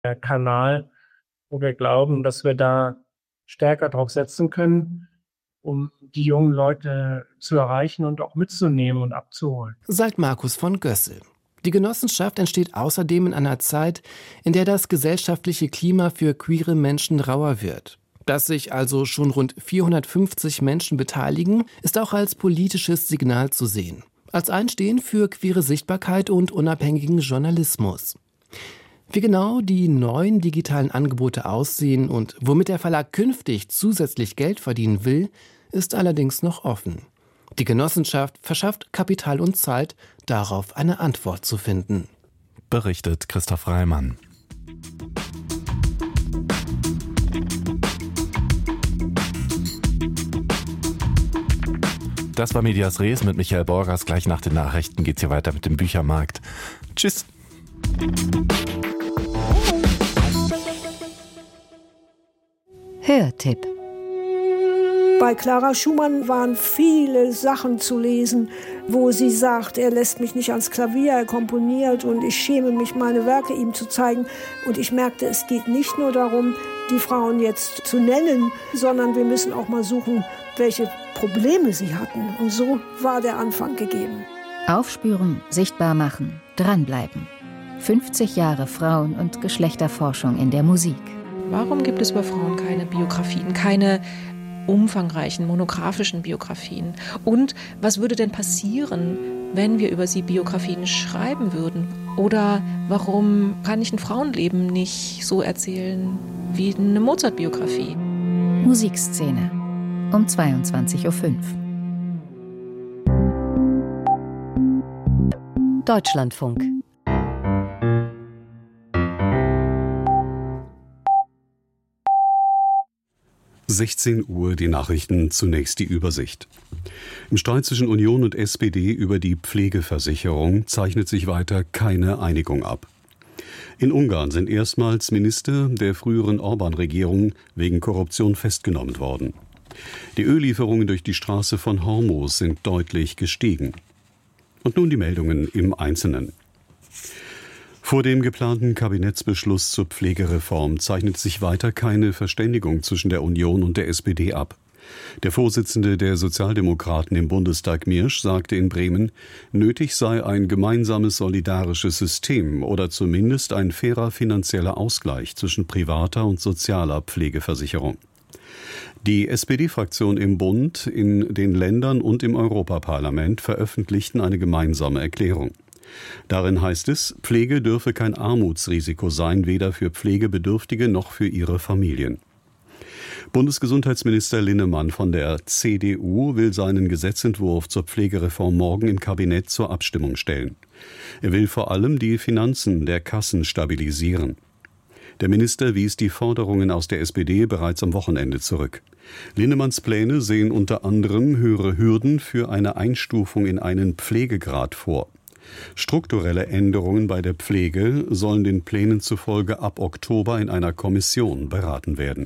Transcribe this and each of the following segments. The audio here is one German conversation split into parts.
der Kanal, wo wir glauben, dass wir da stärker drauf setzen können, um die jungen Leute zu erreichen und auch mitzunehmen und abzuholen. Sagt Markus von Gössel. Die Genossenschaft entsteht außerdem in einer Zeit, in der das gesellschaftliche Klima für queere Menschen rauer wird. Dass sich also schon rund 450 Menschen beteiligen, ist auch als politisches Signal zu sehen. Als Einstehen für queere Sichtbarkeit und unabhängigen Journalismus. Wie genau die neuen digitalen Angebote aussehen und womit der Verlag künftig zusätzlich Geld verdienen will, ist allerdings noch offen. Die Genossenschaft verschafft Kapital und Zeit, darauf eine Antwort zu finden. Berichtet Christoph Reimann. Das war Medias Res mit Michael Borgers. Gleich nach den Nachrichten geht's hier weiter mit dem Büchermarkt. Tschüss. Hörtipp. Bei Clara Schumann waren viele Sachen zu lesen, wo sie sagt, er lässt mich nicht ans Klavier, er komponiert und ich schäme mich, meine Werke ihm zu zeigen. Und ich merkte, es geht nicht nur darum, die Frauen jetzt zu nennen, sondern wir müssen auch mal suchen, welche Probleme sie hatten. Und so war der Anfang gegeben. Aufspüren, sichtbar machen, dranbleiben. 50 Jahre Frauen- und Geschlechterforschung in der Musik. Warum gibt es über Frauen keine Biografien, keine umfangreichen, monografischen Biografien? Und was würde denn passieren, wenn wir über sie Biografien schreiben würden? Oder warum kann ich ein Frauenleben nicht so erzählen wie eine Mozart-Biografie? Musikszene um 22:05 Uhr. Deutschlandfunk. Uhr, die Nachrichten, zunächst die Übersicht. Im Streit zwischen Union und SPD über die Pflegeversicherung zeichnet sich weiter keine Einigung ab. In Ungarn sind erstmals Minister der früheren Orbán-Regierung wegen Korruption festgenommen worden. Die Öllieferungen durch die Straße von Hormuz sind deutlich gestiegen. Und nun die Meldungen im Einzelnen. Vor dem geplanten Kabinettsbeschluss zur Pflegereform zeichnet sich weiter keine Verständigung zwischen der Union und der SPD ab. Der Vorsitzende der Sozialdemokraten im Bundestag, Mirsch, sagte in Bremen, nötig sei ein gemeinsames solidarisches System oder zumindest ein fairer finanzieller Ausgleich zwischen privater und sozialer Pflegeversicherung. Die SPD-Fraktion im Bund, in den Ländern und im Europaparlament veröffentlichten eine gemeinsame Erklärung. Darin heißt es, Pflege dürfe kein Armutsrisiko sein, weder für Pflegebedürftige noch für ihre Familien. Bundesgesundheitsminister Linnemann von der CDU will seinen Gesetzentwurf zur Pflegereform morgen im Kabinett zur Abstimmung stellen. Er will vor allem die Finanzen der Kassen stabilisieren. Der Minister wies die Forderungen aus der SPD bereits am Wochenende zurück. Linnemanns Pläne sehen unter anderem höhere Hürden für eine Einstufung in einen Pflegegrad vor. Strukturelle Änderungen bei der Pflege sollen den Plänen zufolge ab Oktober in einer Kommission beraten werden.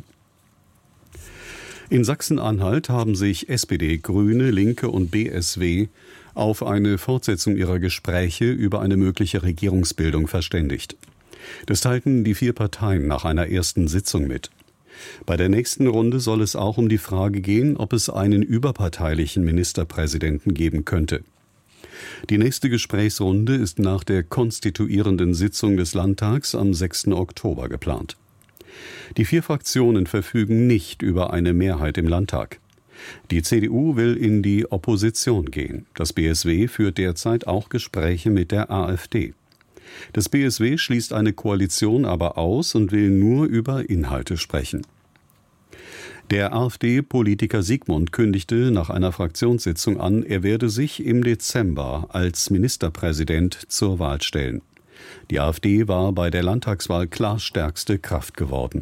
In Sachsen-Anhalt haben sich SPD, Grüne, Linke und BSW auf eine Fortsetzung ihrer Gespräche über eine mögliche Regierungsbildung verständigt. Das teilten die 4 Parteien nach einer ersten Sitzung mit. Bei der nächsten Runde soll es auch um die Frage gehen, ob es einen überparteilichen Ministerpräsidenten geben könnte. Die nächste Gesprächsrunde ist nach der konstituierenden Sitzung des Landtags am 6. Oktober geplant. Die 4 Fraktionen verfügen nicht über eine Mehrheit im Landtag. Die CDU will in die Opposition gehen. Das BSW führt derzeit auch Gespräche mit der AfD. Das BSW schließt eine Koalition aber aus und will nur über Inhalte sprechen. Der AfD-Politiker Siegmund kündigte nach einer Fraktionssitzung an, er werde sich im Dezember als Ministerpräsident zur Wahl stellen. Die AfD war bei der Landtagswahl klar stärkste Kraft geworden.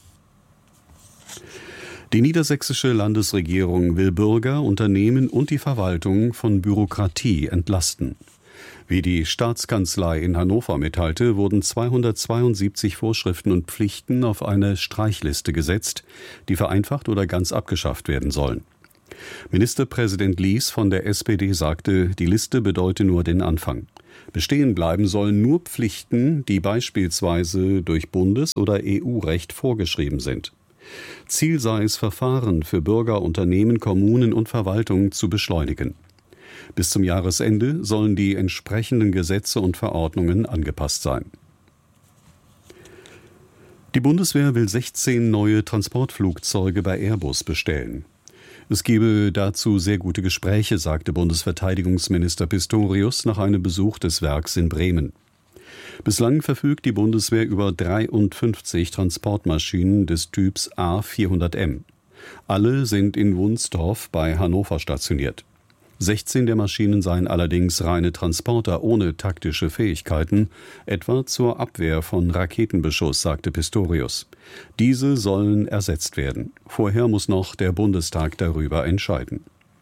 Die niedersächsische Landesregierung will Bürger, Unternehmen und die Verwaltung von Bürokratie entlasten. Wie die Staatskanzlei in Hannover mitteilte, wurden 272 Vorschriften und Pflichten auf eine Streichliste gesetzt, die vereinfacht oder ganz abgeschafft werden sollen. Ministerpräsident Lies von der SPD sagte, die Liste bedeute nur den Anfang. Bestehen bleiben sollen nur Pflichten, die beispielsweise durch Bundes- oder EU-Recht vorgeschrieben sind. Ziel sei es, Verfahren für Bürger, Unternehmen, Kommunen und Verwaltungen zu beschleunigen. Bis zum Jahresende sollen die entsprechenden Gesetze und Verordnungen angepasst sein. Die Bundeswehr will 16 neue Transportflugzeuge bei Airbus bestellen. Es gebe dazu sehr gute Gespräche, sagte Bundesverteidigungsminister Pistorius nach einem Besuch des Werks in Bremen. Bislang verfügt die Bundeswehr über 53 Transportmaschinen des Typs A400M. Alle sind in Wunstorf bei Hannover stationiert. 16 der Maschinen seien allerdings reine Transporter ohne taktische Fähigkeiten, etwa zur Abwehr von Raketenbeschuss, sagte Pistorius. Diese sollen ersetzt werden. Vorher muss noch der Bundestag darüber entscheiden.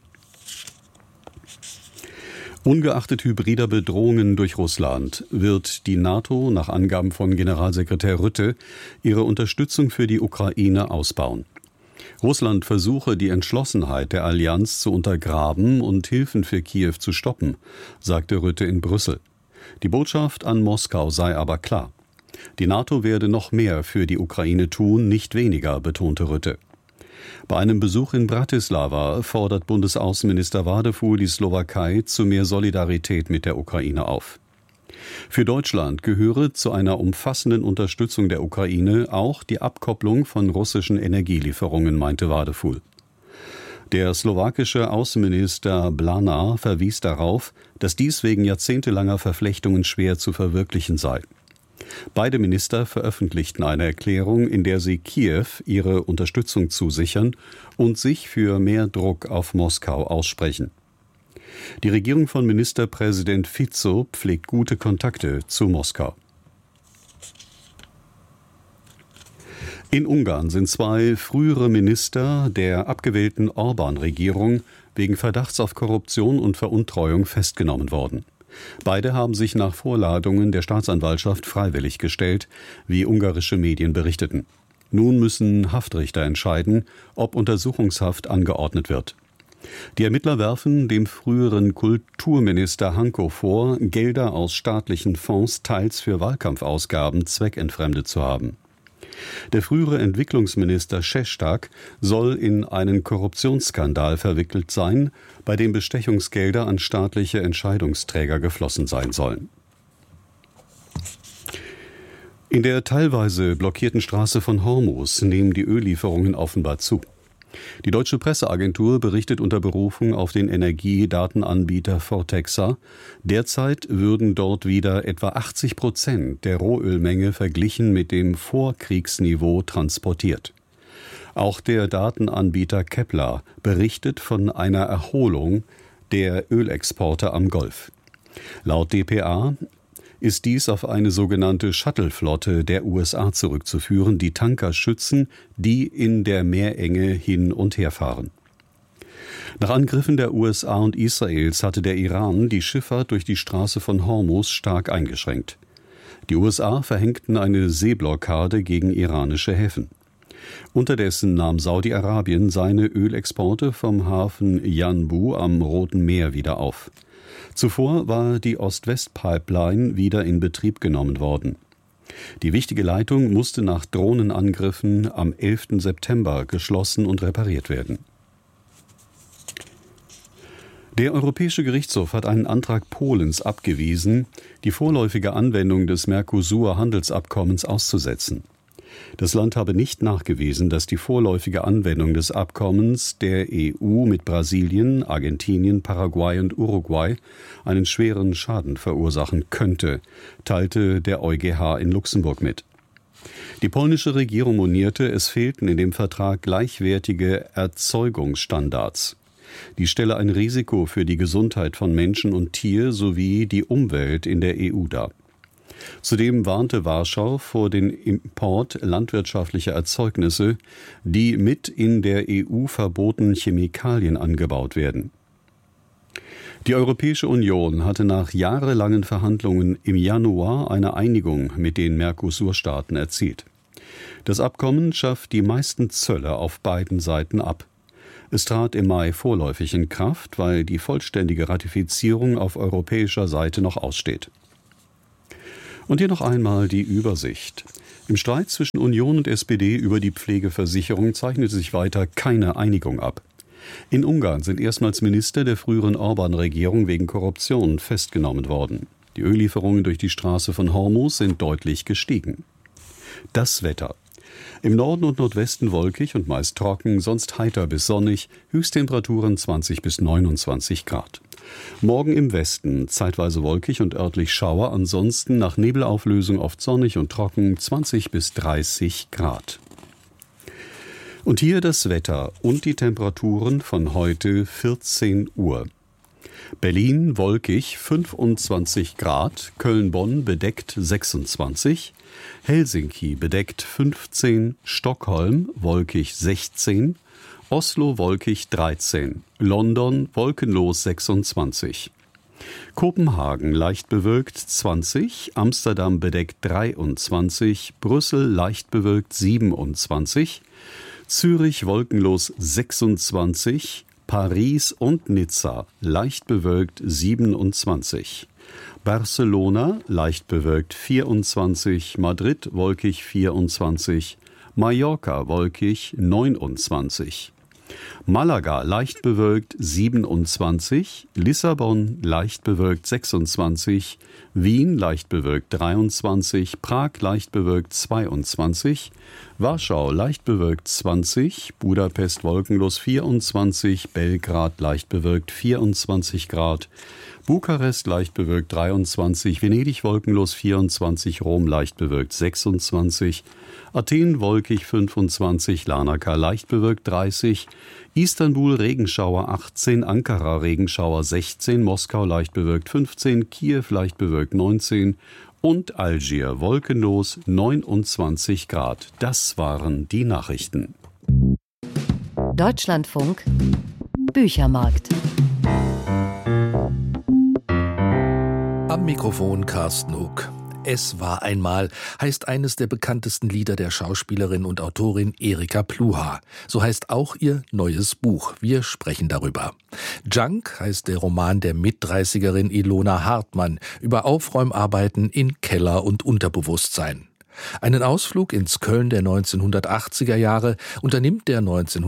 Ungeachtet hybrider Bedrohungen durch Russland wird die NATO nach Angaben von Generalsekretär Rutte ihre Unterstützung für die Ukraine ausbauen. Russland versuche, die Entschlossenheit der Allianz zu untergraben und Hilfen für Kiew zu stoppen, sagte Rutte in Brüssel. Die Botschaft an Moskau sei aber klar. Die NATO werde noch mehr für die Ukraine tun, nicht weniger, betonte Rutte. Bei einem Besuch in Bratislava fordert Bundesaußenminister Wadefuhl die Slowakei zu mehr Solidarität mit der Ukraine auf. Für Deutschland gehöre zu einer umfassenden Unterstützung der Ukraine auch die Abkopplung von russischen Energielieferungen, meinte Wadefuhl. Der slowakische Außenminister Bláha verwies darauf, dass dies wegen jahrzehntelanger Verflechtungen schwer zu verwirklichen sei. Beide Minister veröffentlichten eine Erklärung, in der sie Kiew ihre Unterstützung zusichern und sich für mehr Druck auf Moskau aussprechen. Die Regierung von Ministerpräsident Fico pflegt gute Kontakte zu Moskau. In Ungarn sind 2 frühere Minister der abgewählten Orbán-Regierung wegen Verdachts auf Korruption und Veruntreuung festgenommen worden. Beide haben sich nach Vorladungen der Staatsanwaltschaft freiwillig gestellt, wie ungarische Medien berichteten. Nun müssen Haftrichter entscheiden, ob Untersuchungshaft angeordnet wird. Die Ermittler werfen dem früheren Kulturminister Hanko vor, Gelder aus staatlichen Fonds teils für Wahlkampfausgaben zweckentfremdet zu haben. Der frühere Entwicklungsminister Šestak soll in einen Korruptionsskandal verwickelt sein, bei dem Bestechungsgelder an staatliche Entscheidungsträger geflossen sein sollen. In der teilweise blockierten Straße von Hormuz nehmen die Öllieferungen offenbar zu. Die deutsche Presseagentur berichtet unter Berufung auf den Energiedatenanbieter Fortexa, derzeit würden dort wieder etwa 80% der Rohölmenge verglichen mit dem Vorkriegsniveau transportiert. Auch der Datenanbieter Kepler berichtet von einer Erholung der Ölexporte am Golf. Laut dpa ist dies auf eine sogenannte Shuttle-Flotte der USA zurückzuführen, die Tanker schützen, die in der Meerenge hin und her fahren. Nach Angriffen der USA und Israels hatte der Iran die Schifffahrt durch die Straße von Hormuz stark eingeschränkt. Die USA verhängten eine Seeblockade gegen iranische Häfen. Unterdessen nahm Saudi-Arabien seine Ölexporte vom Hafen Yanbu am Roten Meer wieder auf. Zuvor war die Ost-West-Pipeline wieder in Betrieb genommen worden. Die wichtige Leitung musste nach Drohnenangriffen am 11. September geschlossen und repariert werden. Der Europäische Gerichtshof hat einen Antrag Polens abgewiesen, die vorläufige Anwendung des Mercosur-Handelsabkommens auszusetzen. Das Land habe nicht nachgewiesen, dass die vorläufige Anwendung des Abkommens der EU mit Brasilien, Argentinien, Paraguay und Uruguay einen schweren Schaden verursachen könnte, teilte der EuGH in Luxemburg mit. Die polnische Regierung monierte, es fehlten in dem Vertrag gleichwertige Erzeugungsstandards. Die stelle ein Risiko für die Gesundheit von Menschen und Tier sowie die Umwelt in der EU dar. Zudem warnte Warschau vor dem Import landwirtschaftlicher Erzeugnisse, die mit in der EU verbotenen Chemikalien angebaut werden. Die Europäische Union hatte nach jahrelangen Verhandlungen im Januar eine Einigung mit den Mercosur-Staaten erzielt. Das Abkommen schafft die meisten Zölle auf beiden Seiten ab. Es trat im Mai vorläufig in Kraft, weil die vollständige Ratifizierung auf europäischer Seite noch aussteht. Und hier noch einmal die Übersicht. Im Streit zwischen Union und SPD über die Pflegeversicherung zeichnet sich weiter keine Einigung ab. In Ungarn sind erstmals Minister der früheren Orbán-Regierung wegen Korruption festgenommen worden. Die Öllieferungen durch die Straße von Hormuz sind deutlich gestiegen. Das Wetter. Im Norden und Nordwesten wolkig und meist trocken, sonst heiter bis sonnig, Höchsttemperaturen 20 bis 29 Grad. Morgen im Westen zeitweise wolkig und örtlich Schauer, ansonsten nach Nebelauflösung oft sonnig und trocken 20 bis 30 Grad. Und hier das Wetter und die Temperaturen von heute 14 Uhr. Berlin wolkig 25 Grad, Köln-Bonn bedeckt 26, Helsinki bedeckt 15, Stockholm wolkig 16, Oslo wolkig 13, London wolkenlos 26. Kopenhagen leicht bewölkt 20, Amsterdam bedeckt 23, Brüssel leicht bewölkt 27, Zürich wolkenlos 26, Paris und Nizza leicht bewölkt 27. Barcelona leicht bewölkt 24, Madrid wolkig 24, Mallorca wolkig 29. Malaga leicht bewölkt 27, Lissabon leicht bewölkt 26, Wien leicht bewölkt 23, Prag leicht bewölkt 22, Warschau leicht bewölkt 20, Budapest wolkenlos 24, Belgrad leicht bewölkt 24 Grad, Bukarest leicht bewölkt 23, Venedig wolkenlos 24, Rom leicht bewölkt 26, Athen wolkig 25, Larnaca leicht bewölkt 30, Istanbul Regenschauer 18, Ankara Regenschauer 16, Moskau leicht bewölkt 15, Kiew leicht bewölkt 19 und Algier wolkenlos 29 Grad. Das waren die Nachrichten. Deutschlandfunk Büchermarkt. Am Mikrofon Carsten Huck. Es war einmal heißt eines der bekanntesten Lieder der Schauspielerin und Autorin Erika Pluhar. So heißt auch ihr neues Buch. Wir sprechen darüber. Junk heißt der Roman der Mit-30erin Ilona Hartmann über Aufräumarbeiten in Keller und Unterbewusstsein. Einen Ausflug ins Köln der 1980er Jahre unternimmt der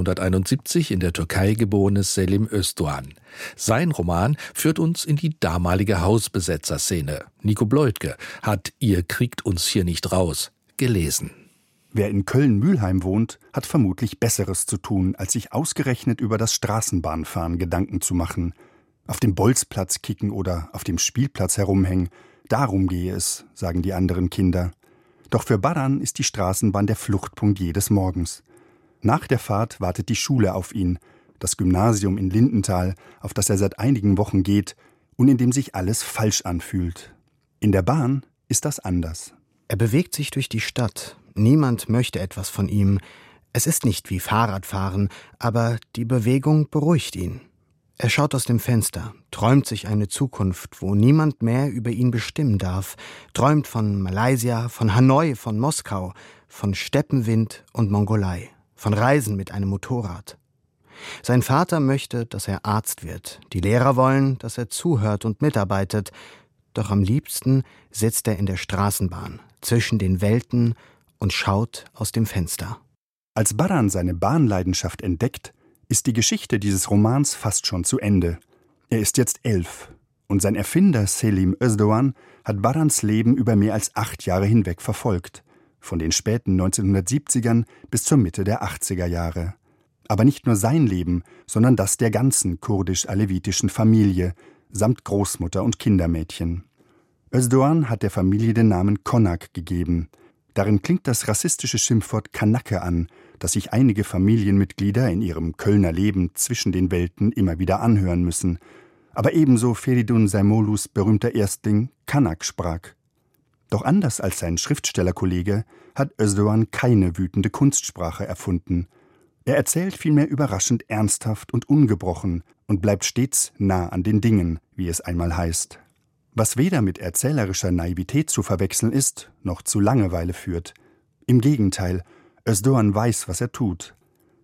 1971 in der Türkei geborene Selim Özdoğan. Sein Roman führt uns in die damalige Hausbesetzerszene. Nico Bleutke hat Ihr kriegt uns hier nicht raus gelesen. Wer in Köln-Mülheim wohnt, hat vermutlich Besseres zu tun, als sich ausgerechnet über das Straßenbahnfahren Gedanken zu machen. Auf dem Bolzplatz kicken oder auf dem Spielplatz herumhängen. Darum gehe es, sagen die anderen Kinder. Doch für Baran ist die Straßenbahn der Fluchtpunkt jedes Morgens. Nach der Fahrt wartet die Schule auf ihn, das Gymnasium in Lindenthal, auf das er seit einigen Wochen geht und in dem sich alles falsch anfühlt. In der Bahn ist das anders. Er bewegt sich durch die Stadt. Niemand möchte etwas von ihm. Es ist nicht wie Fahrradfahren, aber die Bewegung beruhigt ihn. Er schaut aus dem Fenster, träumt sich eine Zukunft, wo niemand mehr über ihn bestimmen darf, träumt von Malaysia, von Hanoi, von Moskau, von Steppenwind und Mongolei, von Reisen mit einem Motorrad. Sein Vater möchte, dass er Arzt wird. Die Lehrer wollen, dass er zuhört und mitarbeitet. Doch am liebsten sitzt er in der Straßenbahn, zwischen den Welten und schaut aus dem Fenster. Als Baran seine Bahnleidenschaft entdeckt, ist die Geschichte dieses Romans fast schon zu Ende. Er ist jetzt 11 und sein Erfinder Selim Özdoğan hat Barans Leben über mehr als 8 Jahre hinweg verfolgt, von den späten 1970ern bis zur Mitte der 80er Jahre. Aber nicht nur sein Leben, sondern das der ganzen kurdisch-alevitischen Familie, samt Großmutter und Kindermädchen. Özdoğan hat der Familie den Namen Konak gegeben. Darin klingt das rassistische Schimpfwort Kanake an, das sich einige Familienmitglieder in ihrem Kölner Leben zwischen den Welten immer wieder anhören müssen. Aber ebenso Feridun Zaimolus berühmter Erstling Kanak sprach. Doch anders als sein Schriftstellerkollege hat Özdoğan keine wütende Kunstsprache erfunden. Er erzählt vielmehr überraschend ernsthaft und ungebrochen und bleibt stets nah an den Dingen, wie es einmal heißt. Was weder mit erzählerischer Naivität zu verwechseln ist, noch zu Langeweile führt. Im Gegenteil, Özdoğan weiß, was er tut.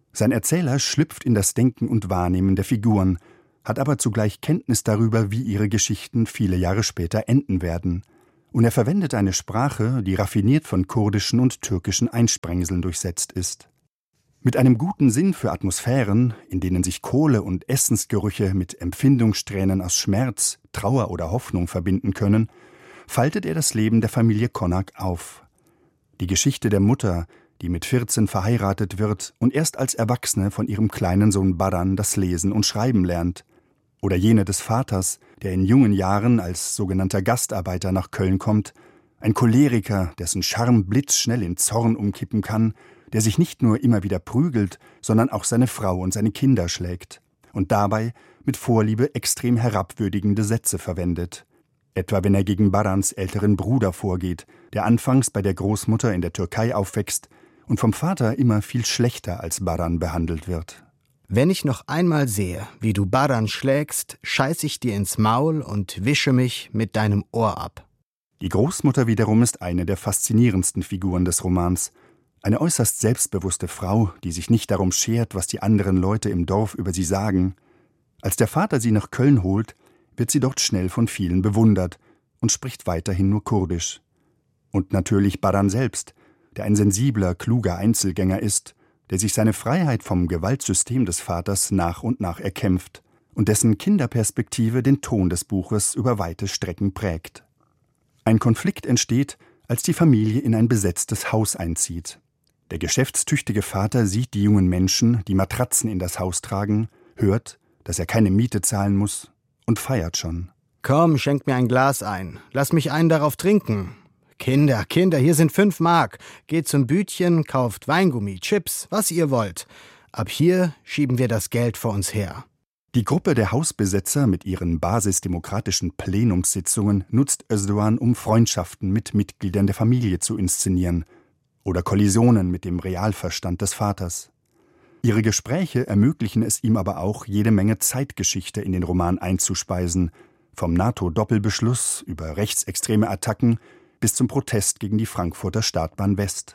Sein Erzähler schlüpft in das Denken und Wahrnehmen der Figuren, hat aber zugleich Kenntnis darüber, wie ihre Geschichten viele Jahre später enden werden. Und er verwendet eine Sprache, die raffiniert von kurdischen und türkischen Einsprengseln durchsetzt ist. Mit einem guten Sinn für Atmosphären, in denen sich Kohle und Essensgerüche mit Empfindungssträhnen aus Schmerz, Trauer oder Hoffnung verbinden können, faltet er das Leben der Familie Konak auf. Die Geschichte der Mutter, die mit 14 verheiratet wird und erst als Erwachsene von ihrem kleinen Sohn Baran das Lesen und Schreiben lernt. Oder jene des Vaters, der in jungen Jahren als sogenannter Gastarbeiter nach Köln kommt, ein Choleriker, dessen Charme blitzschnell in Zorn umkippen kann, der sich nicht nur immer wieder prügelt, sondern auch seine Frau und seine Kinder schlägt und dabei mit Vorliebe extrem herabwürdigende Sätze verwendet. Etwa wenn er gegen Barans älteren Bruder vorgeht, der anfangs bei der Großmutter in der Türkei aufwächst und vom Vater immer viel schlechter als Baran behandelt wird. Wenn ich noch einmal sehe, wie du Baran schlägst, scheiß ich dir ins Maul und wische mich mit deinem Ohr ab. Die Großmutter wiederum ist eine der faszinierendsten Figuren des Romans. Eine äußerst selbstbewusste Frau, die sich nicht darum schert, was die anderen Leute im Dorf über sie sagen. Als der Vater sie nach Köln holt, wird sie dort schnell von vielen bewundert und spricht weiterhin nur Kurdisch. Und natürlich Baran selbst, der ein sensibler, kluger Einzelgänger ist, der sich seine Freiheit vom Gewaltsystem des Vaters nach und nach erkämpft und dessen Kinderperspektive den Ton des Buches über weite Strecken prägt. Ein Konflikt entsteht, als die Familie in ein besetztes Haus einzieht. Der geschäftstüchtige Vater sieht die jungen Menschen, die Matratzen in das Haus tragen, hört, dass er keine Miete zahlen muss und feiert schon. Komm, schenk mir ein Glas ein. Lass mich einen darauf trinken. Kinder, hier sind 5 Mark. Geht zum Bütchen, kauft Weingummi, Chips, was ihr wollt. Ab hier schieben wir das Geld vor uns her. Die Gruppe der Hausbesetzer mit ihren basisdemokratischen Plenumssitzungen nutzt Özdoğan, um Freundschaften mit Mitgliedern der Familie zu inszenieren oder Kollisionen mit dem Realverstand des Vaters. Ihre Gespräche ermöglichen es ihm aber auch, jede Menge Zeitgeschichte in den Roman einzuspeisen, vom NATO-Doppelbeschluss über rechtsextreme Attacken bis zum Protest gegen die Frankfurter Startbahn West.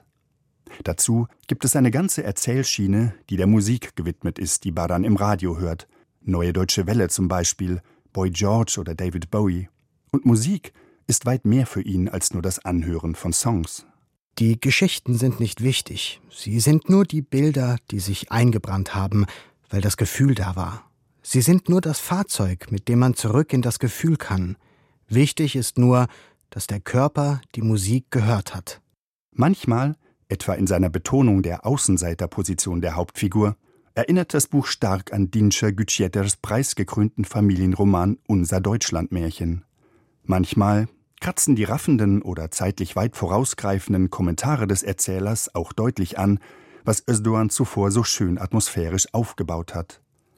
Dazu gibt es eine ganze Erzählschiene, die der Musik gewidmet ist, die Baran im Radio hört. Neue Deutsche Welle zum Beispiel, Boy George oder David Bowie. Und Musik ist weit mehr für ihn als nur das Anhören von Songs. Die Geschichten sind nicht wichtig. Sie sind nur die Bilder, die sich eingebrannt haben, weil das Gefühl da war. Sie sind nur das Fahrzeug, mit dem man zurück in das Gefühl kann. Wichtig ist nur, dass der Körper die Musik gehört hat. Manchmal, etwa in seiner Betonung der Außenseiterposition der Hauptfigur, erinnert das Buch stark an Dinçer Güçyeters preisgekrönten Familienroman Unser Deutschlandmärchen. Manchmal kratzen die raffenden oder zeitlich weit vorausgreifenden Kommentare des Erzählers auch deutlich an, was Özdoğan zuvor so schön atmosphärisch aufgebaut hat.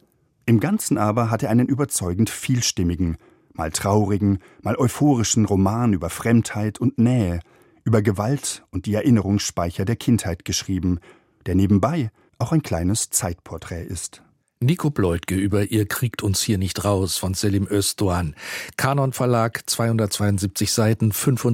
Im Ganzen aber hat er einen überzeugend vielstimmigen, mal traurigen, mal euphorischen Roman über Fremdheit und Nähe, über Gewalt und die Erinnerungsspeicher der Kindheit geschrieben, der nebenbei auch ein kleines Zeitporträt ist. Nico Bleutke über Ihr kriegt uns hier nicht raus von Selim Özdoğan. Kanon Verlag, 272 Seiten,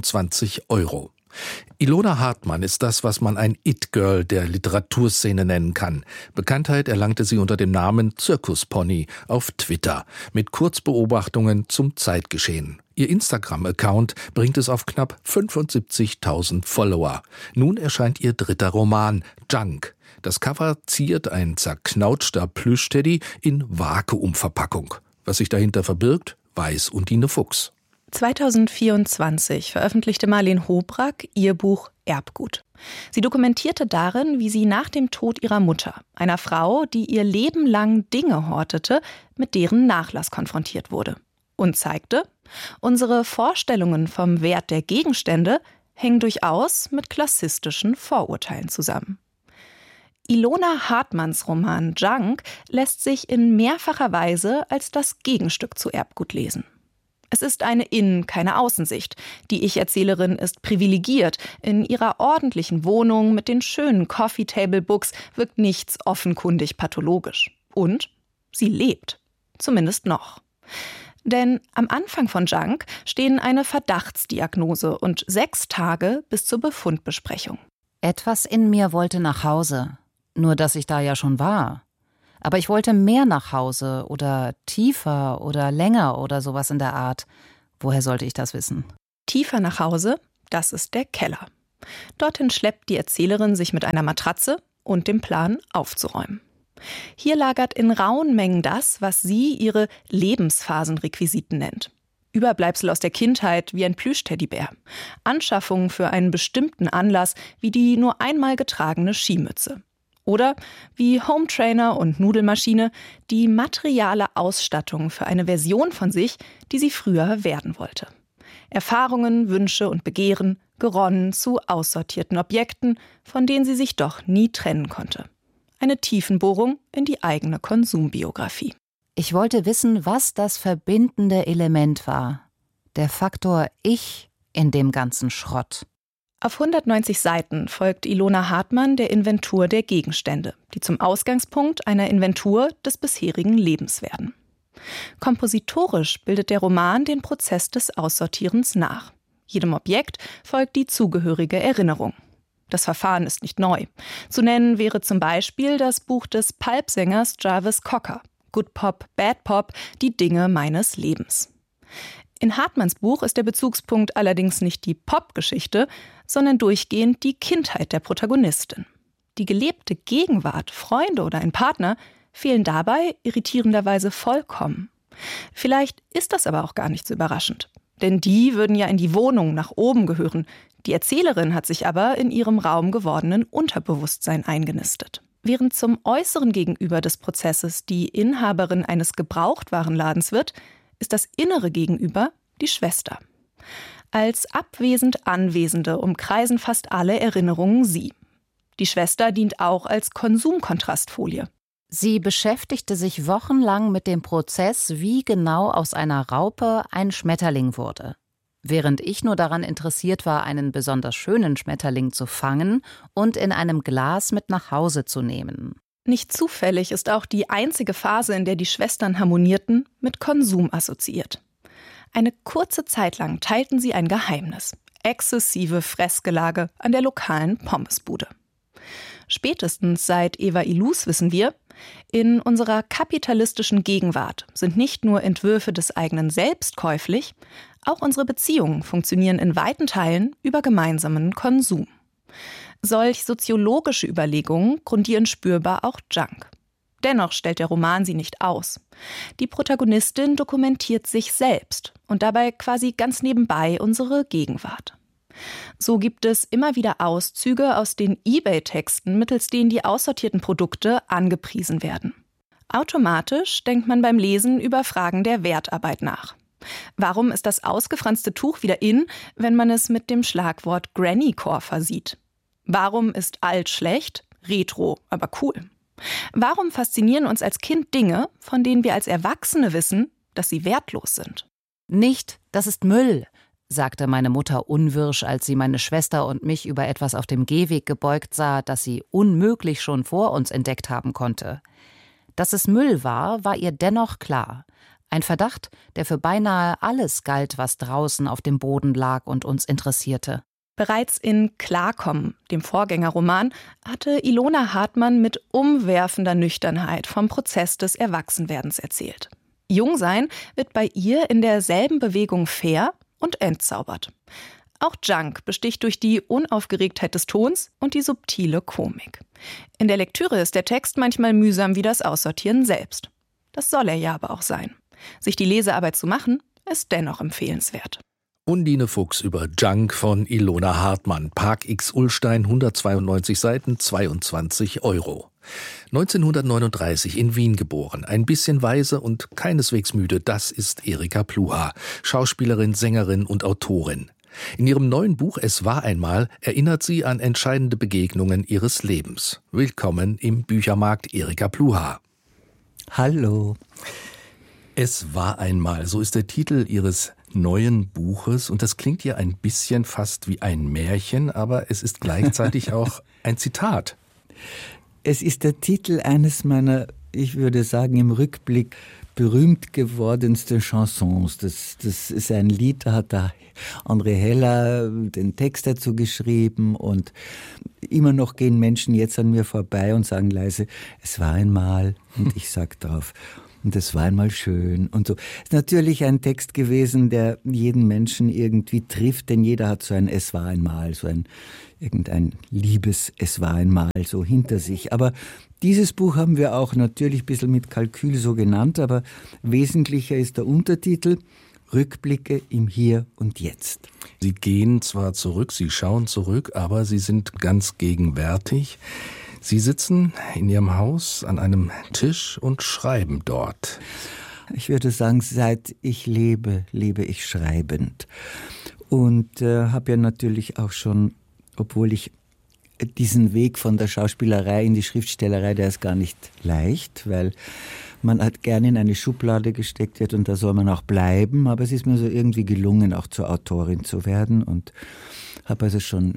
25 €. Ilona Hartmann ist das, was man ein It-Girl der Literaturszene nennen kann. Bekanntheit erlangte sie unter dem Namen Zirkuspony auf Twitter mit Kurzbeobachtungen zum Zeitgeschehen. Ihr Instagram-Account bringt es auf knapp 75.000 Follower. Nun erscheint ihr 3. Roman, Junk. Das Cover ziert ein zerknautschter Plüschteddy in Vakuumverpackung. Was sich dahinter verbirgt, weiß Undine Fuchs. 2024 veröffentlichte Marleen Hobrack ihr Buch Erbgut. Sie dokumentierte darin, wie sie nach dem Tod ihrer Mutter, einer Frau, die ihr Leben lang Dinge hortete, mit deren Nachlass konfrontiert wurde. Und zeigte, unsere Vorstellungen vom Wert der Gegenstände hängen durchaus mit klassistischen Vorurteilen zusammen. Ilona Hartmanns Roman Junk lässt sich in mehrfacher Weise als das Gegenstück zu Erbgut lesen. Es ist eine Innen-, keine Außensicht. Die Ich-Erzählerin ist privilegiert. In ihrer ordentlichen Wohnung mit den schönen Coffee-Table-Books wirkt nichts offenkundig pathologisch. Und sie lebt. Zumindest noch. Denn am Anfang von Junk stehen eine Verdachtsdiagnose und 6 Tage bis zur Befundbesprechung. Etwas in mir wollte nach Hause. Nur dass ich da ja schon war. Aber ich wollte mehr nach Hause oder tiefer oder länger oder sowas in der Art. Woher sollte ich das wissen? Tiefer nach Hause, das ist der Keller. Dorthin schleppt die Erzählerin sich mit einer Matratze und dem Plan aufzuräumen. Hier lagert in rauen Mengen das, was sie ihre Lebensphasenrequisiten nennt. Überbleibsel aus der Kindheit wie ein Plüschteddybär. Anschaffungen für einen bestimmten Anlass wie die nur einmal getragene Skimütze. Oder wie Hometrainer und Nudelmaschine die materiale Ausstattung für eine Version von sich, die sie früher werden wollte. Erfahrungen, Wünsche und Begehren geronnen zu aussortierten Objekten, von denen sie sich doch nie trennen konnte. Eine Tiefenbohrung in die eigene Konsumbiografie. Ich wollte wissen, was das verbindende Element war. Der Faktor Ich in dem ganzen Schrott. Auf 190 Seiten folgt Ilona Hartmann der Inventur der Gegenstände, die zum Ausgangspunkt einer Inventur des bisherigen Lebens werden. Kompositorisch bildet der Roman den Prozess des Aussortierens nach. Jedem Objekt folgt die zugehörige Erinnerung. Das Verfahren ist nicht neu. Zu nennen wäre zum Beispiel das Buch des Pulp-Sängers Jarvis Cocker, Good Pop, Bad Pop, die Dinge meines Lebens. In Hartmanns Buch ist der Bezugspunkt allerdings nicht die Pop-Geschichte, sondern durchgehend die Kindheit der Protagonistin. Die gelebte Gegenwart, Freunde oder ein Partner fehlen dabei irritierenderweise vollkommen. Vielleicht ist das aber auch gar nicht so überraschend. Denn die würden ja in die Wohnung nach oben gehören. Die Erzählerin hat sich aber in ihrem Raum gewordenen Unterbewusstsein eingenistet. Während zum äußeren Gegenüber des Prozesses die Inhaberin eines Gebrauchtwarenladens wird, ist das innere Gegenüber die Schwester. Als abwesend Anwesende umkreisen fast alle Erinnerungen sie. Die Schwester dient auch als Konsumkontrastfolie. Sie beschäftigte sich wochenlang mit dem Prozess, wie genau aus einer Raupe ein Schmetterling wurde. Während ich nur daran interessiert war, einen besonders schönen Schmetterling zu fangen und in einem Glas mit nach Hause zu nehmen. Nicht zufällig ist auch die einzige Phase, in der die Schwestern harmonierten, mit Konsum assoziiert. Eine kurze Zeit lang teilten sie ein Geheimnis: exzessive Fressgelage an der lokalen Pommesbude. Spätestens seit Eva Illouz wissen wir, in unserer kapitalistischen Gegenwart sind nicht nur Entwürfe des eigenen Selbst käuflich, auch unsere Beziehungen funktionieren in weiten Teilen über gemeinsamen Konsum. Solch soziologische Überlegungen grundieren spürbar auch Junk. Dennoch stellt der Roman sie nicht aus. Die Protagonistin dokumentiert sich selbst und dabei quasi ganz nebenbei unsere Gegenwart. So gibt es immer wieder Auszüge aus den eBay-Texten, mittels denen die aussortierten Produkte angepriesen werden. Automatisch denkt man beim Lesen über Fragen der Wertarbeit nach. Warum ist das ausgefranste Tuch wieder in, wenn man es mit dem Schlagwort Grannycore versieht? Warum ist alt schlecht, retro aber cool? Warum faszinieren uns als Kind Dinge, von denen wir als Erwachsene wissen, dass sie wertlos sind? Nicht, das ist Müll, sagte meine Mutter unwirsch, als sie meine Schwester und mich über etwas auf dem Gehweg gebeugt sah, das sie unmöglich schon vor uns entdeckt haben konnte. Dass es Müll war ihr dennoch klar. Ein Verdacht, der für beinahe alles galt, was draußen auf dem Boden lag und uns interessierte. Bereits in Klarkommen, dem Vorgängerroman, hatte Ilona Hartmann mit umwerfender Nüchternheit vom Prozess des Erwachsenwerdens erzählt. Jungsein wird bei ihr in derselben Bewegung fair und entzaubert. Auch Junk besticht durch die Unaufgeregtheit des Tons und die subtile Komik. In der Lektüre ist der Text manchmal mühsam wie das Aussortieren selbst. Das soll er ja aber auch sein. Sich die Lesearbeit zu machen, ist dennoch empfehlenswert. Undine Fuchs über Junk von Ilona Hartmann. Park X Ullstein, 192 Seiten, 22 €. 1939 in Wien geboren. Ein bisschen weise und keineswegs müde, das ist Erika Pluhar. Schauspielerin, Sängerin und Autorin. In ihrem neuen Buch »Es war einmal« erinnert sie an entscheidende Begegnungen ihres Lebens. Willkommen im Büchermarkt, Erika Pluhar. Hallo. Es war einmal, so ist der Titel ihres neuen Buches, und das klingt ja ein bisschen fast wie ein Märchen, aber es ist gleichzeitig auch ein Zitat. Es ist der Titel eines meiner, ich würde sagen im Rückblick, berühmt gewordenste Chansons. Das ist ein Lied, da hat der André Heller den Text dazu geschrieben und immer noch gehen Menschen jetzt an mir vorbei und sagen leise, es war einmal, und ich sag drauf, und es war einmal schön und so. Ist natürlich ein Text gewesen, der jeden Menschen irgendwie trifft, denn jeder hat so ein Es war einmal, so irgendein liebes Es war einmal so hinter sich. Aber dieses Buch haben wir auch natürlich ein bisschen mit Kalkül so genannt, aber wesentlicher ist der Untertitel Rückblicke im Hier und Jetzt. Sie gehen zwar zurück, Sie schauen zurück, aber Sie sind ganz gegenwärtig. Sie sitzen in Ihrem Haus an einem Tisch und schreiben dort. Ich würde sagen, seit ich lebe ich schreibend. Und habe ja natürlich auch schon, obwohl ich diesen Weg von der Schauspielerei in die Schriftstellerei, der ist gar nicht leicht, weil man halt gerne in eine Schublade gesteckt wird und da soll man auch bleiben. Aber es ist mir so irgendwie gelungen, auch zur Autorin zu werden und habe also schon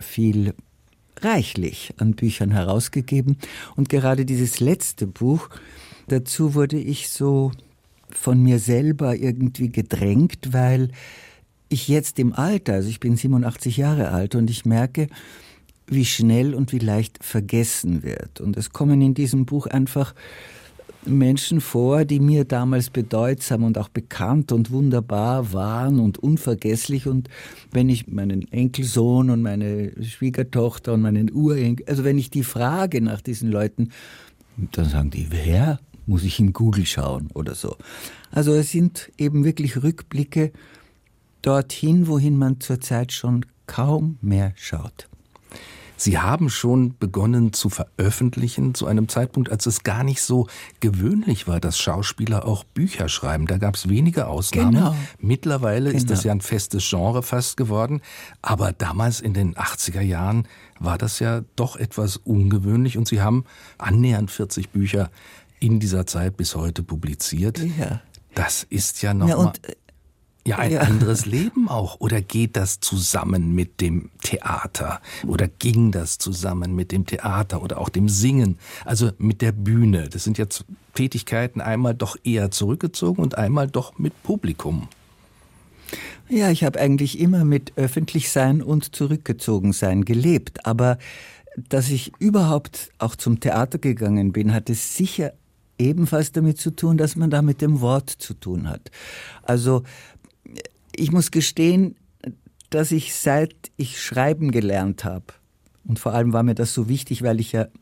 reichlich an Büchern herausgegeben. Und gerade dieses letzte Buch, dazu wurde ich so von mir selber irgendwie gedrängt, weil ich jetzt im Alter, also ich bin 87 Jahre alt und ich merke, wie schnell und wie leicht vergessen wird. Und es kommen in diesem Buch einfach Menschen vor, die mir damals bedeutsam und auch bekannt und wunderbar waren und unvergesslich. Und wenn ich meinen Enkelsohn und meine Schwiegertochter und meinen Urenkel, also wenn ich die frage nach diesen Leuten, dann sagen die, wer? Muss ich in Google schauen oder so. Also es sind eben wirklich Rückblicke dorthin, wohin man zurzeit schon kaum mehr schaut. Sie haben schon begonnen zu veröffentlichen zu einem Zeitpunkt, als es gar nicht so gewöhnlich war, dass Schauspieler auch Bücher schreiben. Da gab es wenige Ausnahmen. Genau. Mittlerweile ist das ja ein festes Genre fast geworden. Aber damals in den 80er Jahren war das ja doch etwas ungewöhnlich. Und Sie haben annähernd 40 Bücher in dieser Zeit bis heute publiziert. Ja. Das ist ja nochmal... Ja, ein anderes Leben auch. Oder geht das zusammen mit dem Theater? Oder ging das zusammen mit dem Theater oder auch dem Singen? Also mit der Bühne. Das sind jetzt Tätigkeiten einmal doch eher zurückgezogen und einmal doch mit Publikum. Ja, ich habe eigentlich immer mit Öffentlichsein und Zurückgezogensein gelebt. Aber dass ich überhaupt auch zum Theater gegangen bin, hat es sicher ebenfalls damit zu tun, dass man da mit dem Wort zu tun hat. Also ich muss gestehen, dass ich seit ich schreiben gelernt habe, und vor allem war mir das so wichtig, weil ich ja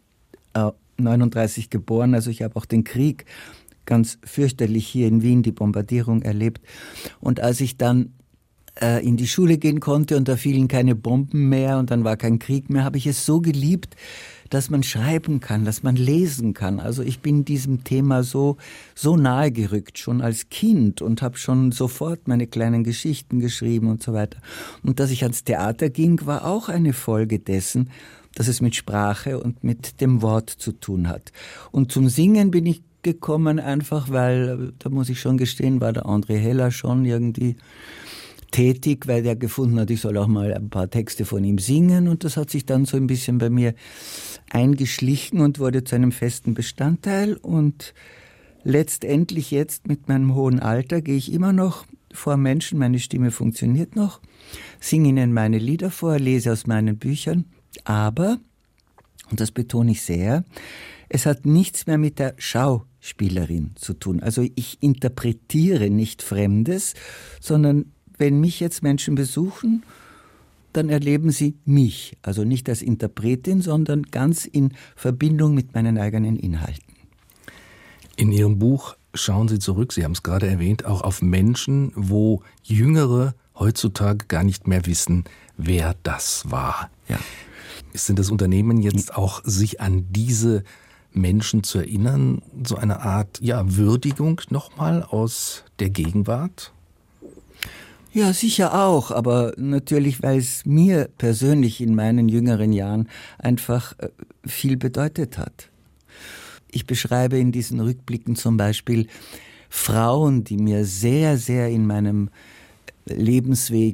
39 geboren, also ich habe auch den Krieg ganz fürchterlich hier in Wien, die Bombardierung erlebt. Und als ich dann in die Schule gehen konnte und da fielen keine Bomben mehr und dann war kein Krieg mehr, habe ich es so geliebt, dass man schreiben kann, dass man lesen kann. Also ich bin diesem Thema so nahe gerückt, schon als Kind, und habe schon sofort meine kleinen Geschichten geschrieben und so weiter. Und dass ich ans Theater ging, war auch eine Folge dessen, dass es mit Sprache und mit dem Wort zu tun hat. Und zum Singen bin ich gekommen einfach, weil, da muss ich schon gestehen, war der André Heller schon irgendwie tätig, weil der gefunden hat, ich soll auch mal ein paar Texte von ihm singen, und das hat sich dann so ein bisschen bei mir eingeschlichen und wurde zu einem festen Bestandteil. Und letztendlich jetzt mit meinem hohen Alter gehe ich immer noch vor Menschen, meine Stimme funktioniert noch, singe ihnen meine Lieder vor, lese aus meinen Büchern, aber, und das betone ich sehr, es hat nichts mehr mit der Schauspielerin zu tun. Also ich interpretiere nicht Fremdes, sondern wenn mich jetzt Menschen besuchen, dann erleben sie mich, also nicht als Interpretin, sondern ganz in Verbindung mit meinen eigenen Inhalten. In Ihrem Buch schauen Sie zurück, Sie haben es gerade erwähnt, auch auf Menschen, wo Jüngere heutzutage gar nicht mehr wissen, wer das war. Ja. Ist denn das Unternehmen jetzt auch, sich an diese Menschen zu erinnern, so eine Art Würdigung nochmal aus der Gegenwart? Ja, sicher auch, aber natürlich, weil es mir persönlich in meinen jüngeren Jahren einfach viel bedeutet hat. Ich beschreibe in diesen Rückblicken zum Beispiel Frauen, die mir sehr, sehr in meinem Lebensweg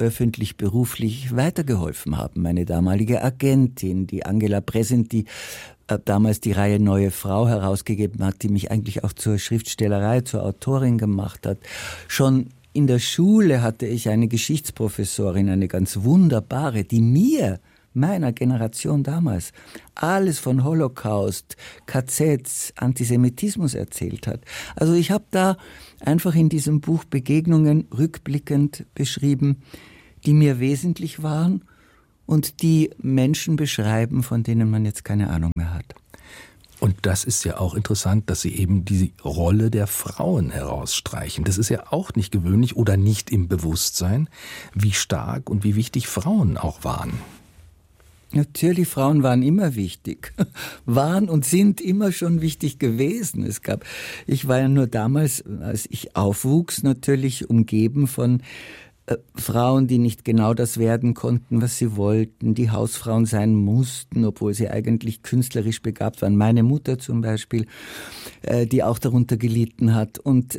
öffentlich, beruflich weitergeholfen haben. Meine damalige Agentin, die Angela Present, die damals die Reihe Neue Frau herausgegeben hat, die mich eigentlich auch zur Schriftstellerei, zur Autorin gemacht hat. Schon in der Schule hatte ich eine Geschichtsprofessorin, eine ganz wunderbare, die mir, meiner Generation damals, alles von Holocaust, KZs, Antisemitismus erzählt hat. Also ich habe da einfach in diesem Buch Begegnungen rückblickend beschrieben, die mir wesentlich waren und die Menschen beschreiben, von denen man jetzt keine Ahnung mehr hat. Und das ist ja auch interessant, dass Sie eben die Rolle der Frauen herausstreichen. Das ist ja auch nicht gewöhnlich oder nicht im Bewusstsein, wie stark und wie wichtig Frauen auch waren. Natürlich, Frauen waren immer wichtig, waren und sind immer schon wichtig gewesen. Ich war ja nur damals, als ich aufwuchs, natürlich umgeben von Frauen, die nicht genau das werden konnten, was sie wollten, die Hausfrauen sein mussten, obwohl sie eigentlich künstlerisch begabt waren. Meine Mutter zum Beispiel, die auch darunter gelitten hat. Und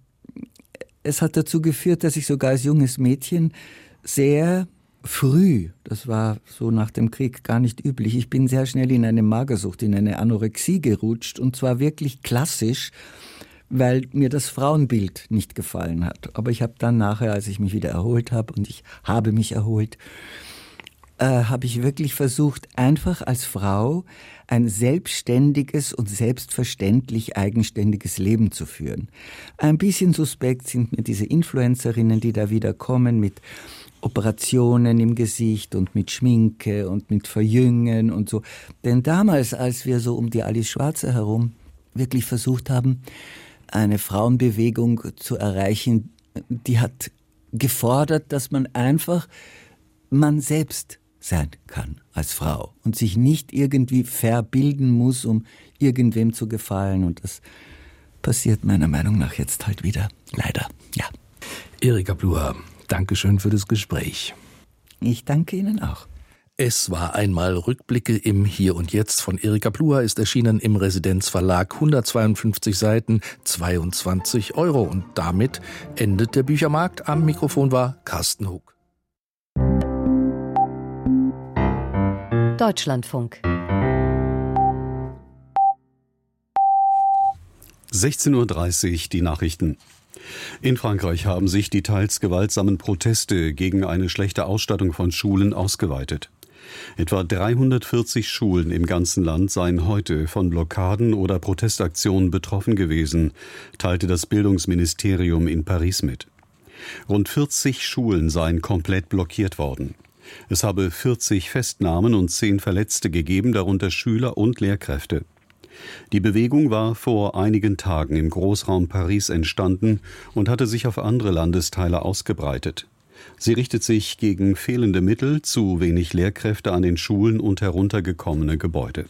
es hat dazu geführt, dass ich sogar als junges Mädchen sehr früh, das war so nach dem Krieg gar nicht üblich, ich bin sehr schnell in eine Magersucht, in eine Anorexie gerutscht, und zwar wirklich klassisch, weil mir das Frauenbild nicht gefallen hat. Aber ich habe dann nachher, als ich mich wieder erholt habe, und ich habe mich erholt, habe ich wirklich versucht, einfach als Frau ein selbstständiges und selbstverständlich eigenständiges Leben zu führen. Ein bisschen suspekt sind mir diese Influencerinnen, die da wieder kommen mit Operationen im Gesicht und mit Schminke und mit Verjüngen und so. Denn damals, als wir so um die Alice Schwarzer herum wirklich versucht haben, eine Frauenbewegung zu erreichen, die hat gefordert, dass man einfach man selbst sein kann als Frau und sich nicht irgendwie verbilden muss, um irgendwem zu gefallen. Und das passiert meiner Meinung nach jetzt halt wieder. Leider, ja. Erika Pluha, Dankeschön für das Gespräch. Ich danke Ihnen auch. Es war einmal Rückblicke im Hier und Jetzt von Erika Pluha, ist erschienen im Residenzverlag, 152 Seiten, 22 €. Und damit endet der Büchermarkt. Am Mikrofon war Carsten Hug. Deutschlandfunk. 16:30 Uhr die Nachrichten. In Frankreich haben sich die teils gewaltsamen Proteste gegen eine schlechte Ausstattung von Schulen ausgeweitet. Etwa 340 Schulen im ganzen Land seien heute von Blockaden oder Protestaktionen betroffen gewesen, teilte das Bildungsministerium in Paris mit. Rund 40 Schulen seien komplett blockiert worden. Es habe 40 Festnahmen und 10 Verletzte gegeben, darunter Schüler und Lehrkräfte. Die Bewegung war vor einigen Tagen im Großraum Paris entstanden und hatte sich auf andere Landesteile ausgebreitet. Sie richtet sich gegen fehlende Mittel, zu wenig Lehrkräfte an den Schulen und heruntergekommene Gebäude.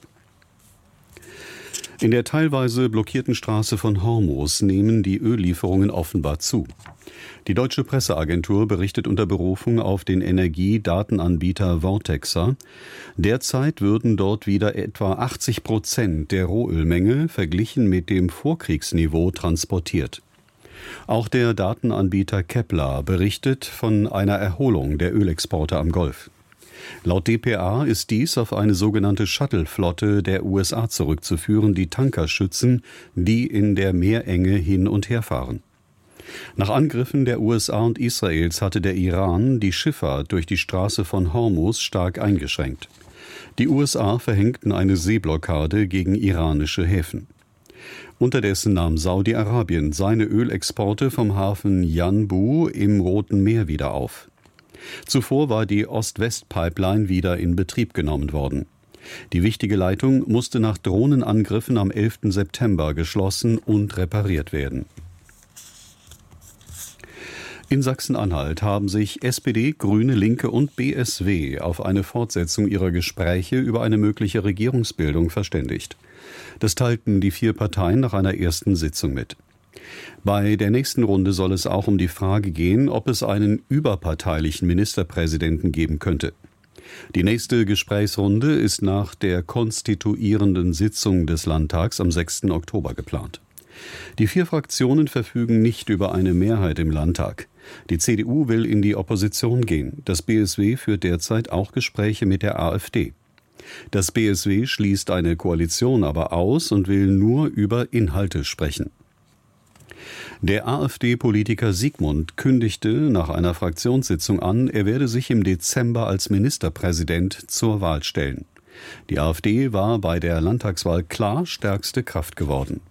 In der teilweise blockierten Straße von Hormuz nehmen die Öllieferungen offenbar zu. Die deutsche Presseagentur berichtet unter Berufung auf den Energiedatenanbieter Vortexa. Derzeit würden dort wieder etwa 80% der Rohölmenge verglichen mit dem Vorkriegsniveau transportiert. Auch der Datenanbieter Kepler berichtet von einer Erholung der Ölexporte am Golf. Laut dpa ist dies auf eine sogenannte Shuttle-Flotte der USA zurückzuführen, die Tanker schützen, die in der Meerenge hin und her fahren. Nach Angriffen der USA und Israels hatte der Iran die Schifffahrt durch die Straße von Hormuz stark eingeschränkt. Die USA verhängten eine Seeblockade gegen iranische Häfen. Unterdessen nahm Saudi-Arabien seine Ölexporte vom Hafen Yanbu im Roten Meer wieder auf. Zuvor war die Ost-West-Pipeline wieder in Betrieb genommen worden. Die wichtige Leitung musste nach Drohnenangriffen am 11. September geschlossen und repariert werden. In Sachsen-Anhalt haben sich SPD, Grüne, Linke und BSW auf eine Fortsetzung ihrer Gespräche über eine mögliche Regierungsbildung verständigt. Das teilten die 4 Parteien nach einer ersten Sitzung mit. Bei der nächsten Runde soll es auch um die Frage gehen, ob es einen überparteilichen Ministerpräsidenten geben könnte. Die nächste Gesprächsrunde ist nach der konstituierenden Sitzung des Landtags am 6. Oktober geplant. Die 4 Fraktionen verfügen nicht über eine Mehrheit im Landtag. Die CDU will in die Opposition gehen. Das BSW führt derzeit auch Gespräche mit der AfD. Das BSW schließt eine Koalition aber aus und will nur über Inhalte sprechen. Der AfD-Politiker Siegmund kündigte nach einer Fraktionssitzung an, er werde sich im Dezember als Ministerpräsident zur Wahl stellen. Die AfD war bei der Landtagswahl klar stärkste Kraft geworden.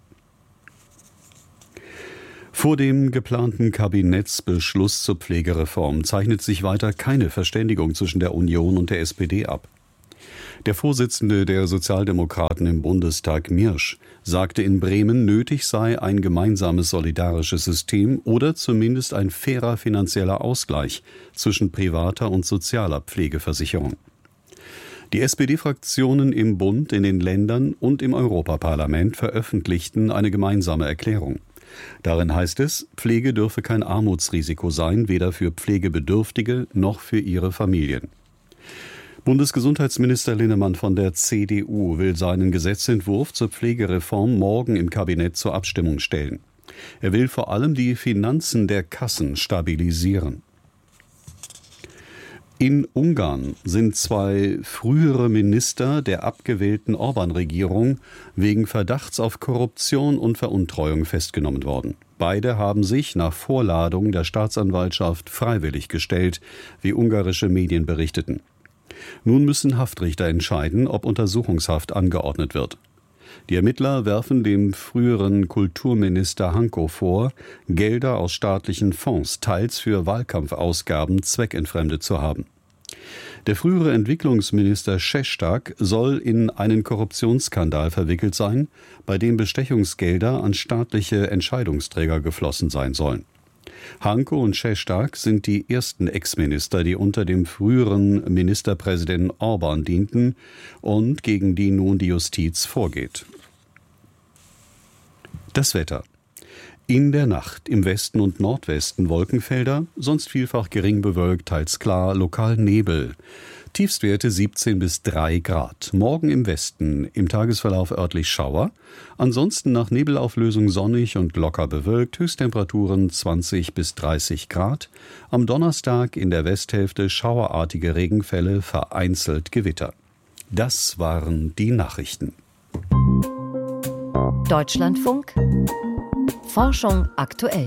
Vor dem geplanten Kabinettsbeschluss zur Pflegereform zeichnet sich weiter keine Verständigung zwischen der Union und der SPD ab. Der Vorsitzende der Sozialdemokraten im Bundestag, Miersch, sagte in Bremen, nötig sei ein gemeinsames solidarisches System oder zumindest ein fairer finanzieller Ausgleich zwischen privater und sozialer Pflegeversicherung. Die SPD-Fraktionen im Bund, in den Ländern und im Europaparlament veröffentlichten eine gemeinsame Erklärung. Darin heißt es, Pflege dürfe kein Armutsrisiko sein, weder für Pflegebedürftige noch für ihre Familien. Bundesgesundheitsminister Linnemann von der CDU will seinen Gesetzentwurf zur Pflegereform morgen im Kabinett zur Abstimmung stellen. Er will vor allem die Finanzen der Kassen stabilisieren. In Ungarn sind 2 frühere Minister der abgewählten Orban-Regierung wegen Verdachts auf Korruption und Veruntreuung festgenommen worden. Beide haben sich nach Vorladung der Staatsanwaltschaft freiwillig gestellt, wie ungarische Medien berichteten. Nun müssen Haftrichter entscheiden, ob Untersuchungshaft angeordnet wird. Die Ermittler werfen dem früheren Kulturminister Hanko vor, Gelder aus staatlichen Fonds teils für Wahlkampfausgaben zweckentfremdet zu haben. Der frühere Entwicklungsminister Šestak soll in einen Korruptionsskandal verwickelt sein, bei dem Bestechungsgelder an staatliche Entscheidungsträger geflossen sein sollen. Hanko und Šestak sind die ersten Ex-Minister, die unter dem früheren Ministerpräsidenten Orban dienten und gegen die nun die Justiz vorgeht. Das Wetter. In der Nacht im Westen und Nordwesten Wolkenfelder, sonst vielfach gering bewölkt, teils klar, lokal Nebel. Tiefstwerte 17 bis 3 Grad. Morgen im Westen, im Tagesverlauf örtlich Schauer. Ansonsten nach Nebelauflösung sonnig und locker bewölkt. Höchsttemperaturen 20 bis 30 Grad. Am Donnerstag in der Westhälfte schauerartige Regenfälle, vereinzelt Gewitter. Das waren die Nachrichten. Deutschlandfunk. Forschung aktuell.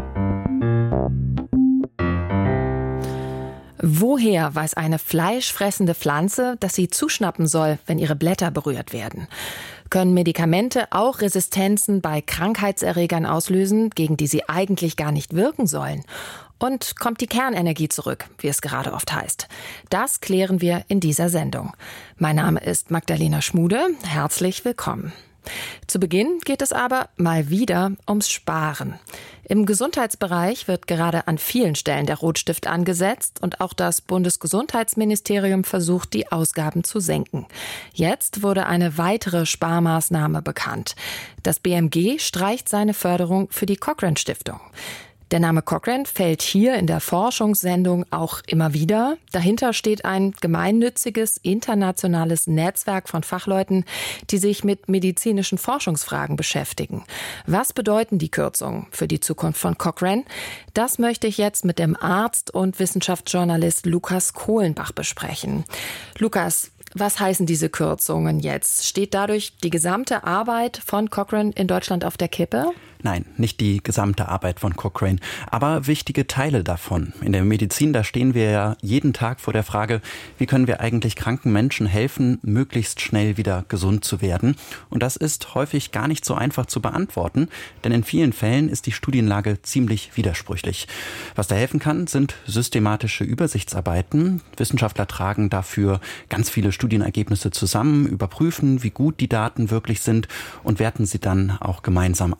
Woher weiß eine fleischfressende Pflanze, dass sie zuschnappen soll, wenn ihre Blätter berührt werden? Können Medikamente auch Resistenzen bei Krankheitserregern auslösen, gegen die sie eigentlich gar nicht wirken sollen? Und kommt die Kernenergie zurück, wie es gerade oft heißt? Das klären wir in dieser Sendung. Mein Name ist Magdalena Schmude. Herzlich willkommen. Zu Beginn geht es aber mal wieder ums Sparen. Im Gesundheitsbereich wird gerade an vielen Stellen der Rotstift angesetzt und auch das Bundesgesundheitsministerium versucht, die Ausgaben zu senken. Jetzt wurde eine weitere Sparmaßnahme bekannt. Das BMG streicht seine Förderung für die Cochrane-Stiftung. Der Name Cochrane fällt hier in der Forschungssendung auch immer wieder. Dahinter steht ein gemeinnütziges, internationales Netzwerk von Fachleuten, die sich mit medizinischen Forschungsfragen beschäftigen. Was bedeuten die Kürzungen für die Zukunft von Cochrane? Das möchte ich jetzt mit dem Arzt und Wissenschaftsjournalist Lukas Kohlenbach besprechen. Lukas, was heißen diese Kürzungen jetzt? Steht dadurch die gesamte Arbeit von Cochrane in Deutschland auf der Kippe? Nein, nicht die gesamte Arbeit von Cochrane, aber wichtige Teile davon. In der Medizin, da stehen wir ja jeden Tag vor der Frage, wie können wir eigentlich kranken Menschen helfen, möglichst schnell wieder gesund zu werden? Und das ist häufig gar nicht so einfach zu beantworten, denn in vielen Fällen ist die Studienlage ziemlich widersprüchlich. Was da helfen kann, sind systematische Übersichtsarbeiten. Wissenschaftler tragen dafür ganz viele Studienergebnisse zusammen, überprüfen, wie gut die Daten wirklich sind und werten sie dann auch gemeinsam aus.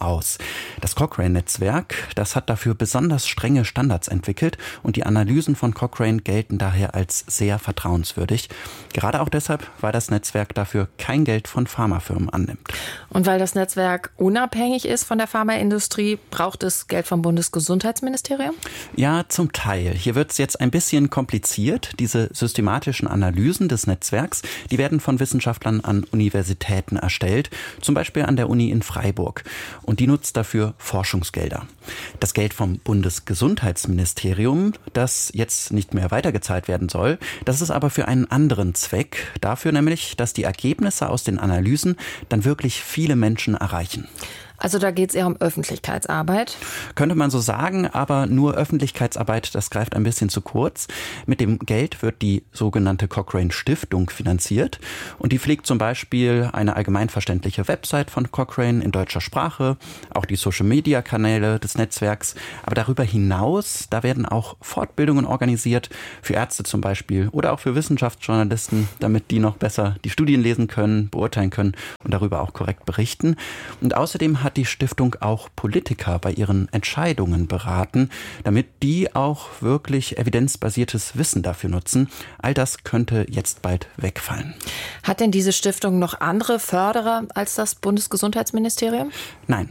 Das Cochrane-Netzwerk, das hat dafür besonders strenge Standards entwickelt und die Analysen von Cochrane gelten daher als sehr vertrauenswürdig. Gerade auch deshalb, weil das Netzwerk dafür kein Geld von Pharmafirmen annimmt. Und weil das Netzwerk unabhängig ist von der Pharmaindustrie, braucht es Geld vom Bundesgesundheitsministerium? Ja, zum Teil. Hier wird es jetzt ein bisschen kompliziert. Diese systematischen Analysen des Netzwerks, die werden von Wissenschaftlern an Universitäten erstellt, zum Beispiel an der Uni in Freiburg. Und die nutzt dafür Forschungsgelder. Das Geld vom Bundesgesundheitsministerium, das jetzt nicht mehr weitergezahlt werden soll, das ist aber für einen anderen Zweck. Dafür nämlich, dass die Ergebnisse aus den Analysen dann wirklich viele Menschen erreichen. Also da geht es eher um Öffentlichkeitsarbeit? Könnte man so sagen, aber nur Öffentlichkeitsarbeit, das greift ein bisschen zu kurz. Mit dem Geld wird die sogenannte Cochrane-Stiftung finanziert und die pflegt zum Beispiel eine allgemeinverständliche Website von Cochrane in deutscher Sprache, auch die Social-Media-Kanäle des Netzwerks. Aber darüber hinaus, da werden auch Fortbildungen organisiert, für Ärzte zum Beispiel oder auch für Wissenschaftsjournalisten, damit die noch besser die Studien lesen können, beurteilen können und darüber auch korrekt berichten. Und außerdem hat die Stiftung auch Politiker bei ihren Entscheidungen beraten, damit die auch wirklich evidenzbasiertes Wissen dafür nutzen. All das könnte jetzt bald wegfallen. Hat denn diese Stiftung noch andere Förderer als das Bundesgesundheitsministerium? Nein,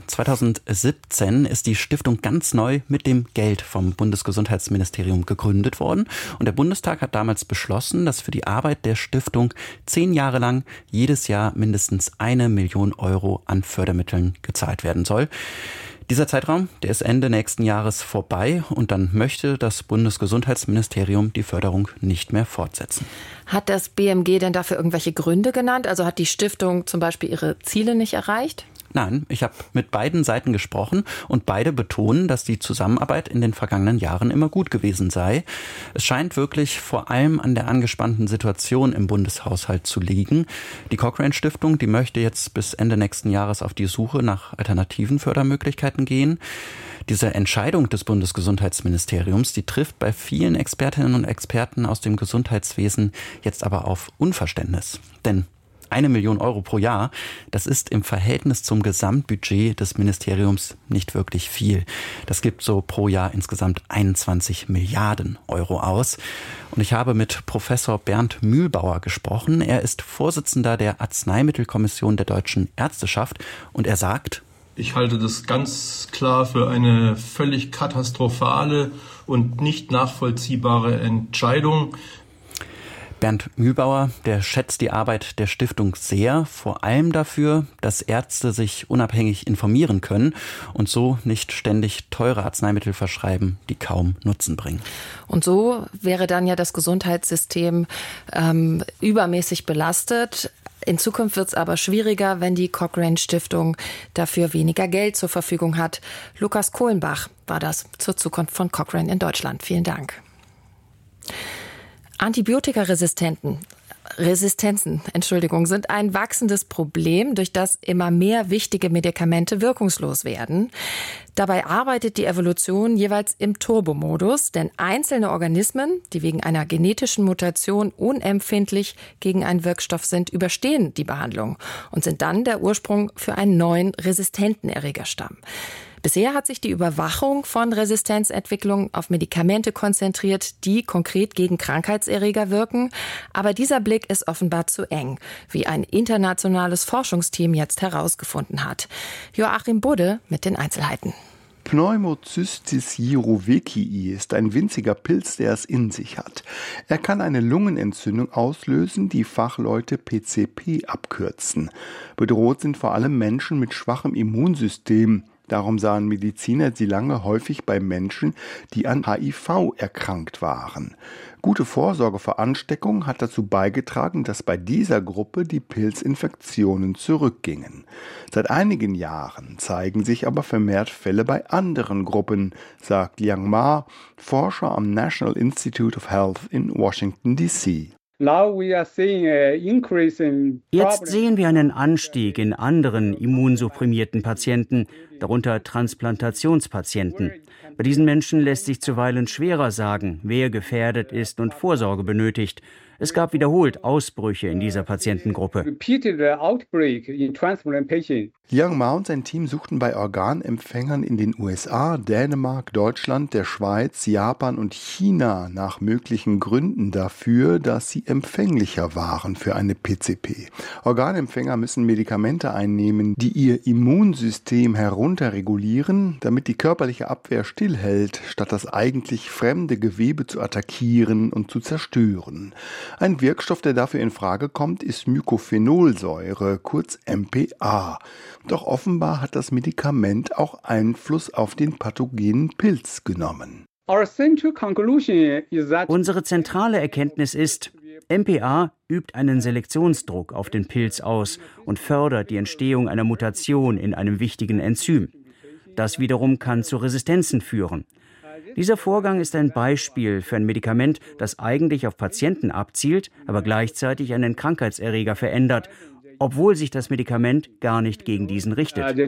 2017 ist die Stiftung ganz neu mit dem Geld vom Bundesgesundheitsministerium gegründet worden. Und der Bundestag hat damals beschlossen, dass für die Arbeit der Stiftung 10 Jahre lang jedes Jahr mindestens 1 Million Euro an Fördermitteln gezahlt werden soll. Dieser Zeitraum, der ist Ende nächsten Jahres vorbei und dann möchte das Bundesgesundheitsministerium die Förderung nicht mehr fortsetzen. Hat das BMG denn dafür irgendwelche Gründe genannt? Also hat die Stiftung zum Beispiel ihre Ziele nicht erreicht? Nein, ich habe mit beiden Seiten gesprochen und beide betonen, dass die Zusammenarbeit in den vergangenen Jahren immer gut gewesen sei. Es scheint wirklich vor allem an der angespannten Situation im Bundeshaushalt zu liegen. Die Cochrane-Stiftung, die möchte jetzt bis Ende nächsten Jahres auf die Suche nach alternativen Fördermöglichkeiten gehen. Diese Entscheidung des Bundesgesundheitsministeriums, die trifft bei vielen Expertinnen und Experten aus dem Gesundheitswesen jetzt aber auf Unverständnis. Denn 1 Million Euro pro Jahr, das ist im Verhältnis zum Gesamtbudget des Ministeriums nicht wirklich viel. Das gibt so pro Jahr insgesamt 21 Milliarden Euro aus. Und ich habe mit Professor Bernd Mühlbauer gesprochen. Er ist Vorsitzender der Arzneimittelkommission der Deutschen Ärzteschaft und er sagt: Ich halte das ganz klar für eine völlig katastrophale und nicht nachvollziehbare Entscheidung. Bernd Mühlbauer, der schätzt die Arbeit der Stiftung sehr, vor allem dafür, dass Ärzte sich unabhängig informieren können und so nicht ständig teure Arzneimittel verschreiben, die kaum Nutzen bringen. Und so wäre dann ja das Gesundheitssystem übermäßig belastet. In Zukunft wird es aber schwieriger, wenn die Cochrane-Stiftung dafür weniger Geld zur Verfügung hat. Lukas Kohlenbach war das zur Zukunft von Cochrane in Deutschland. Vielen Dank. Antibiotikaresistenzen sind ein wachsendes Problem, durch das immer mehr wichtige Medikamente wirkungslos werden. Dabei arbeitet die Evolution jeweils im Turbomodus, denn einzelne Organismen, die wegen einer genetischen Mutation unempfindlich gegen einen Wirkstoff sind, überstehen die Behandlung und sind dann der Ursprung für einen neuen resistenten Erregerstamm. Bisher hat sich die Überwachung von Resistenzentwicklung auf Medikamente konzentriert, die konkret gegen Krankheitserreger wirken. Aber dieser Blick ist offenbar zu eng, wie ein internationales Forschungsteam jetzt herausgefunden hat. Joachim Budde mit den Einzelheiten. Pneumocystis jirovecii ist ein winziger Pilz, der es in sich hat. Er kann eine Lungenentzündung auslösen, die Fachleute PCP abkürzen. Bedroht sind vor allem Menschen mit schwachem Immunsystem. Darum sahen Mediziner sie lange häufig bei Menschen, die an HIV erkrankt waren. Gute Vorsorge vor Ansteckung hat dazu beigetragen, dass bei dieser Gruppe die Pilzinfektionen zurückgingen. Seit einigen Jahren zeigen sich aber vermehrt Fälle bei anderen Gruppen, sagt Liang Ma, Forscher am National Institute of Health in Washington, D.C. Jetzt sehen wir einen Anstieg in anderen immunsupprimierten Patienten, darunter Transplantationspatienten. Bei diesen Menschen lässt sich zuweilen schwerer sagen, wer gefährdet ist und Vorsorge benötigt. Es gab wiederholt Ausbrüche in dieser Patientengruppe. Liang Ma und sein Team suchten bei Organempfängern in den USA, Dänemark, Deutschland, der Schweiz, Japan und China nach möglichen Gründen dafür, dass sie empfänglicher waren für eine PCP. Organempfänger müssen Medikamente einnehmen, die ihr Immunsystem herunterregulieren, damit die körperliche Abwehr stillhält, statt das eigentlich fremde Gewebe zu attackieren und zu zerstören. Ein Wirkstoff, der dafür in Frage kommt, ist Mycophenolsäure, kurz MPA. Doch offenbar hat das Medikament auch Einfluss auf den pathogenen Pilz genommen. Unsere zentrale Erkenntnis ist, MPA übt einen Selektionsdruck auf den Pilz aus und fördert die Entstehung einer Mutation in einem wichtigen Enzym. Das wiederum kann zu Resistenzen führen. Dieser Vorgang ist ein Beispiel für ein Medikament, das eigentlich auf Patienten abzielt, aber gleichzeitig einen Krankheitserreger verändert, obwohl sich das Medikament gar nicht gegen diesen richtet.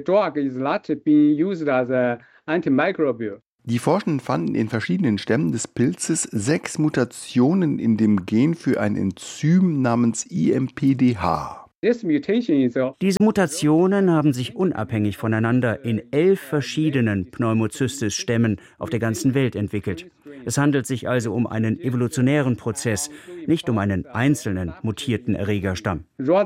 Die Forschenden fanden in verschiedenen Stämmen des Pilzes 6 Mutationen in dem Gen für ein Enzym namens IMPDH. Diese Mutationen haben sich unabhängig voneinander in 11 verschiedenen Pneumocystis-Stämmen auf der ganzen Welt entwickelt. Es handelt sich also um einen evolutionären Prozess, nicht um einen einzelnen mutierten Erregerstamm.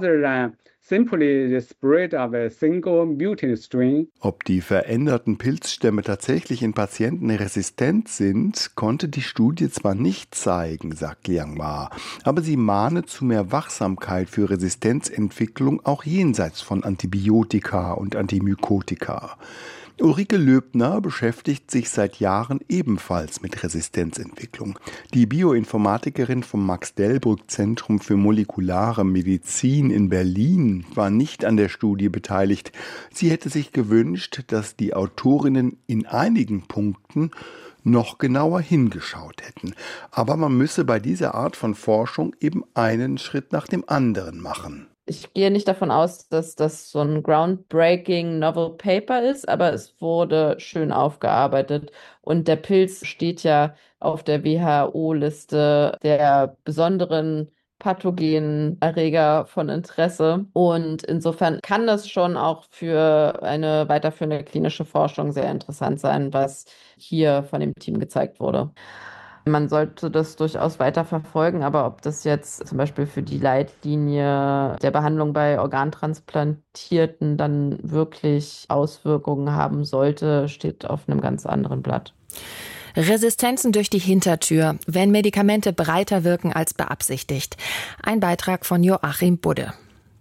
Ob die veränderten Pilzstämme tatsächlich in Patienten resistent sind, konnte die Studie zwar nicht zeigen, sagt Liang Ma, aber sie mahne zu mehr Wachsamkeit für Resistenzentwicklung auch jenseits von Antibiotika und Antimykotika. Ulrike Löbner beschäftigt sich seit Jahren ebenfalls mit Resistenzentwicklung. Die Bioinformatikerin vom Max-Delbrück-Zentrum für molekulare Medizin in Berlin war nicht an der Studie beteiligt. Sie hätte sich gewünscht, dass die Autorinnen in einigen Punkten noch genauer hingeschaut hätten. Aber man müsse bei dieser Art von Forschung eben einen Schritt nach dem anderen machen. Ich gehe nicht davon aus, dass das so ein groundbreaking Novel Paper ist, aber es wurde schön aufgearbeitet. Und der Pilz steht ja auf der WHO-Liste der besonderen pathogenen Erreger von Interesse. Und insofern kann das schon auch für eine weiterführende klinische Forschung sehr interessant sein, was hier von dem Team gezeigt wurde. Man sollte das durchaus weiter verfolgen, aber ob das jetzt zum Beispiel für die Leitlinie der Behandlung bei Organtransplantierten dann wirklich Auswirkungen haben sollte, steht auf einem ganz anderen Blatt. Resistenzen durch die Hintertür, wenn Medikamente breiter wirken als beabsichtigt. Ein Beitrag von Joachim Budde.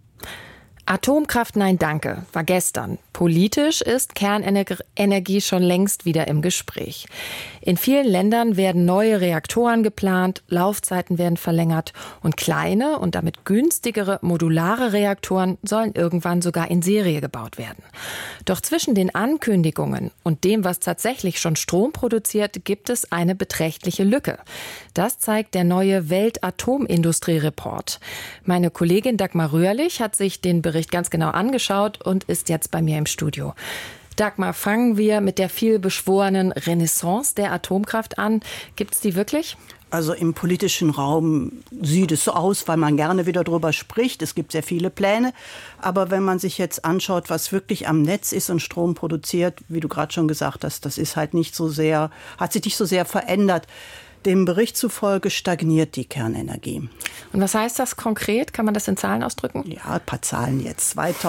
Atomkraft, nein, danke, war gestern. Politisch ist Kernenergie schon längst wieder im Gespräch. In vielen Ländern werden neue Reaktoren geplant, Laufzeiten werden verlängert und kleine und damit günstigere modulare Reaktoren sollen irgendwann sogar in Serie gebaut werden. Doch zwischen den Ankündigungen und dem, was tatsächlich schon Strom produziert, gibt es eine beträchtliche Lücke. Das zeigt der neue Weltatomindustrie-Report. Meine Kollegin Dagmar Röhrlich hat sich den Bericht ganz genau angeschaut und ist jetzt bei mir im Studio. Dagmar, fangen wir mit der vielbeschworenen Renaissance der Atomkraft an. Gibt es die wirklich? Also im politischen Raum sieht es so aus, weil man gerne wieder drüber spricht. Es gibt sehr viele Pläne. Aber wenn man sich jetzt anschaut, was wirklich am Netz ist und Strom produziert, wie du gerade schon gesagt hast, das ist halt nicht so sehr, hat sich nicht so sehr verändert. Dem Bericht zufolge stagniert die Kernenergie. Und was heißt das konkret? Kann man das in Zahlen ausdrücken? Ja, ein paar Zahlen jetzt.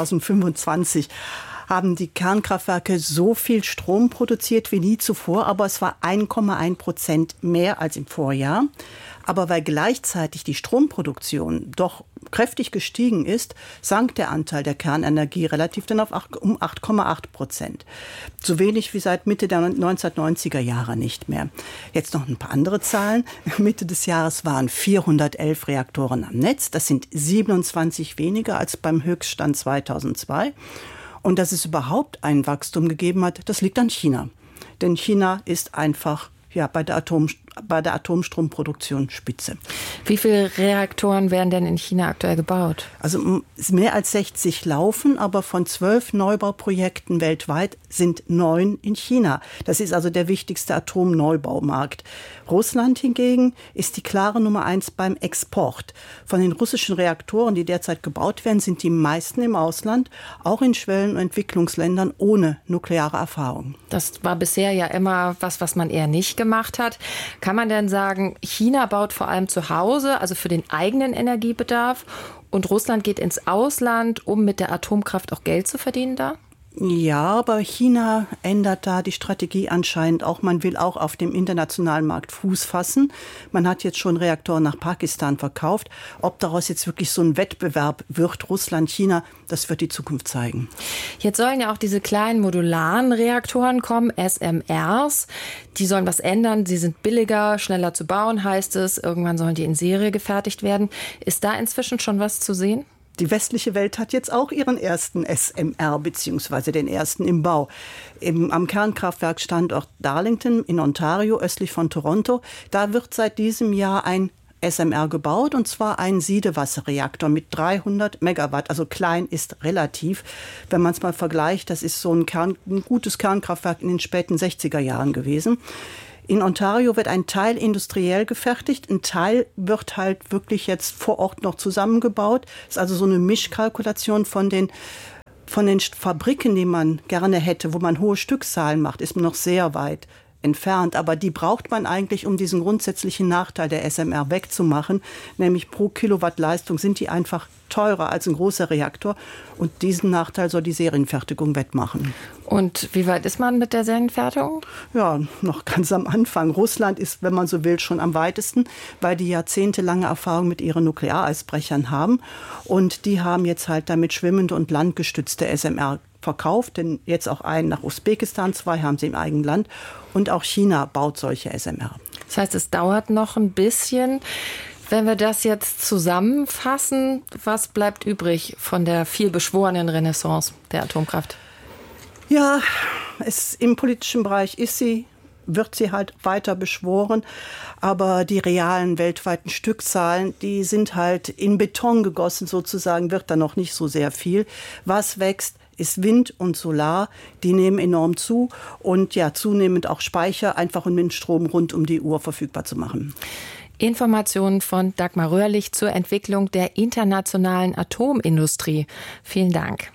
2025 haben die Kernkraftwerke so viel Strom produziert wie nie zuvor, aber es war 1,1% mehr als im Vorjahr. Aber weil gleichzeitig die Stromproduktion doch kräftig gestiegen ist, sank der Anteil der Kernenergie relativ dann um 8,8%. So wenig wie seit Mitte der 1990er Jahre nicht mehr. Jetzt noch ein paar andere Zahlen. Mitte des Jahres waren 411 Reaktoren am Netz. Das sind 27 weniger als beim Höchststand 2002. Und dass es überhaupt ein Wachstum gegeben hat, das liegt an China. Denn China ist einfach bei der bei der Atomstromproduktion Spitze. Wie viele Reaktoren werden denn in China aktuell gebaut? Also mehr als 60 laufen, aber von 12 Neubauprojekten weltweit sind 9 in China. Das ist also der wichtigste Atomneubaumarkt. Russland hingegen ist die klare Nummer 1 beim Export. Von den russischen Reaktoren, die derzeit gebaut werden, sind die meisten im Ausland, auch in Schwellen- und Entwicklungsländern ohne nukleare Erfahrung. Das war bisher ja immer was man eher nicht gemacht hat. Kann man denn sagen, China baut vor allem zu Hause, also für den eigenen Energiebedarf, und Russland geht ins Ausland, um mit der Atomkraft auch Geld zu verdienen da? Ja, aber China ändert da die Strategie anscheinend auch. Man will auch auf dem internationalen Markt Fuß fassen. Man hat jetzt schon Reaktoren nach Pakistan verkauft. Ob daraus jetzt wirklich so ein Wettbewerb wird, Russland, China, das wird die Zukunft zeigen. Jetzt sollen ja auch diese kleinen modularen Reaktoren kommen, SMRs. Die sollen was ändern. Sie sind billiger, schneller zu bauen, heißt es. Irgendwann sollen die in Serie gefertigt werden. Ist da inzwischen schon was zu sehen? Die westliche Welt hat jetzt auch ihren ersten SMR, beziehungsweise den ersten im Bau. Am Kernkraftwerkstandort Darlington in Ontario, östlich von Toronto, da wird seit diesem Jahr ein SMR gebaut, und zwar ein Siedewasserreaktor mit 300 Megawatt. Also klein ist relativ. Wenn man es mal vergleicht, das ist so ein gutes Kernkraftwerk in den späten 60er Jahren gewesen. In Ontario wird ein Teil industriell gefertigt, ein Teil wird halt wirklich jetzt vor Ort noch zusammengebaut. Das ist also so eine Mischkalkulation von den Fabriken, die man gerne hätte, wo man hohe Stückzahlen macht, ist man noch sehr weit entfernt. Aber die braucht man eigentlich, um diesen grundsätzlichen Nachteil der SMR wegzumachen. Nämlich pro Kilowatt Leistung sind die einfach teurer als ein großer Reaktor. Und diesen Nachteil soll die Serienfertigung wettmachen. Und wie weit ist man mit der Serienfertigung? Ja, noch ganz am Anfang. Russland ist, wenn man so will, schon am weitesten, weil die jahrzehntelange Erfahrung mit ihren Nukleareisbrechern haben. Und die haben jetzt halt damit schwimmende und landgestützte SMR verkauft, denn jetzt auch einen nach Usbekistan, 2 haben sie im eigenen Land, und auch China baut solche SMR. Das heißt, es dauert noch ein bisschen. Wenn wir das jetzt zusammenfassen, was bleibt übrig von der viel beschworenen Renaissance der Atomkraft? Ja, im politischen Bereich wird sie halt weiter beschworen, aber die realen weltweiten Stückzahlen, die sind halt in Beton gegossen sozusagen, wird da noch nicht so sehr viel. Was wächst, ist Wind und Solar, die nehmen enorm zu, und ja, zunehmend auch Speicher, einfach um den Strom rund um die Uhr verfügbar zu machen. Informationen von Dagmar Röhrlich zur Entwicklung der internationalen Atomindustrie. Vielen Dank.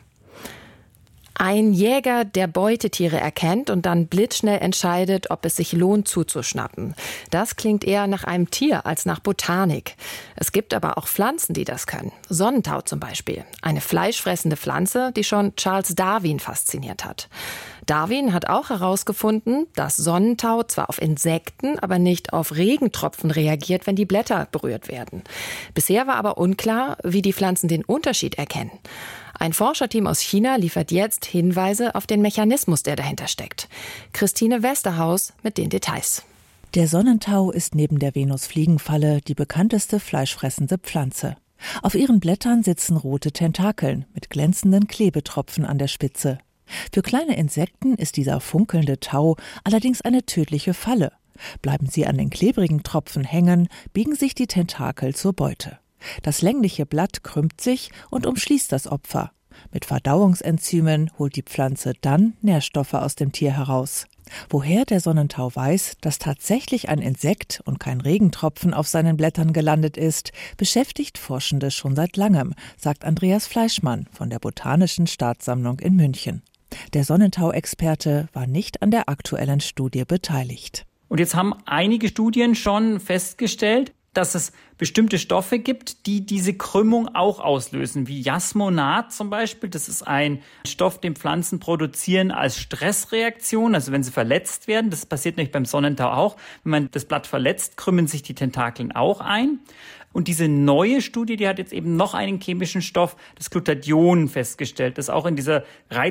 Ein Jäger, der Beutetiere erkennt und dann blitzschnell entscheidet, ob es sich lohnt zuzuschnappen. Das klingt eher nach einem Tier als nach Botanik. Es gibt aber auch Pflanzen, die das können. Sonnentau zum Beispiel. Eine fleischfressende Pflanze, die schon Charles Darwin fasziniert hat. Darwin hat auch herausgefunden, dass Sonnentau zwar auf Insekten, aber nicht auf Regentropfen reagiert, wenn die Blätter berührt werden. Bisher war aber unklar, wie die Pflanzen den Unterschied erkennen. Ein Forscherteam aus China liefert jetzt Hinweise auf den Mechanismus, der dahinter steckt. Christine Westerhaus mit den Details. Der Sonnentau ist neben der Venusfliegenfalle die bekannteste fleischfressende Pflanze. Auf ihren Blättern sitzen rote Tentakeln mit glänzenden Klebetropfen an der Spitze. Für kleine Insekten ist dieser funkelnde Tau allerdings eine tödliche Falle. Bleiben sie an den klebrigen Tropfen hängen, biegen sich die Tentakel zur Beute. Das längliche Blatt krümmt sich und umschließt das Opfer. Mit Verdauungsenzymen holt die Pflanze dann Nährstoffe aus dem Tier heraus. Woher der Sonnentau weiß, dass tatsächlich ein Insekt und kein Regentropfen auf seinen Blättern gelandet ist, beschäftigt Forschende schon seit langem, sagt Andreas Fleischmann von der Botanischen Staatssammlung in München. Der Sonnentau-Experte war nicht an der aktuellen Studie beteiligt. Und jetzt haben einige Studien schon festgestellt, dass es bestimmte Stoffe gibt, die diese Krümmung auch auslösen, wie Jasmonat zum Beispiel. Das ist ein Stoff, den Pflanzen produzieren als Stressreaktion, also wenn sie verletzt werden. Das passiert nämlich beim Sonnentau auch. Wenn man das Blatt verletzt, krümmen sich die Tentakeln auch ein. Und diese neue Studie, die hat jetzt eben noch einen chemischen Stoff, das Glutathion, festgestellt, das auch in dieser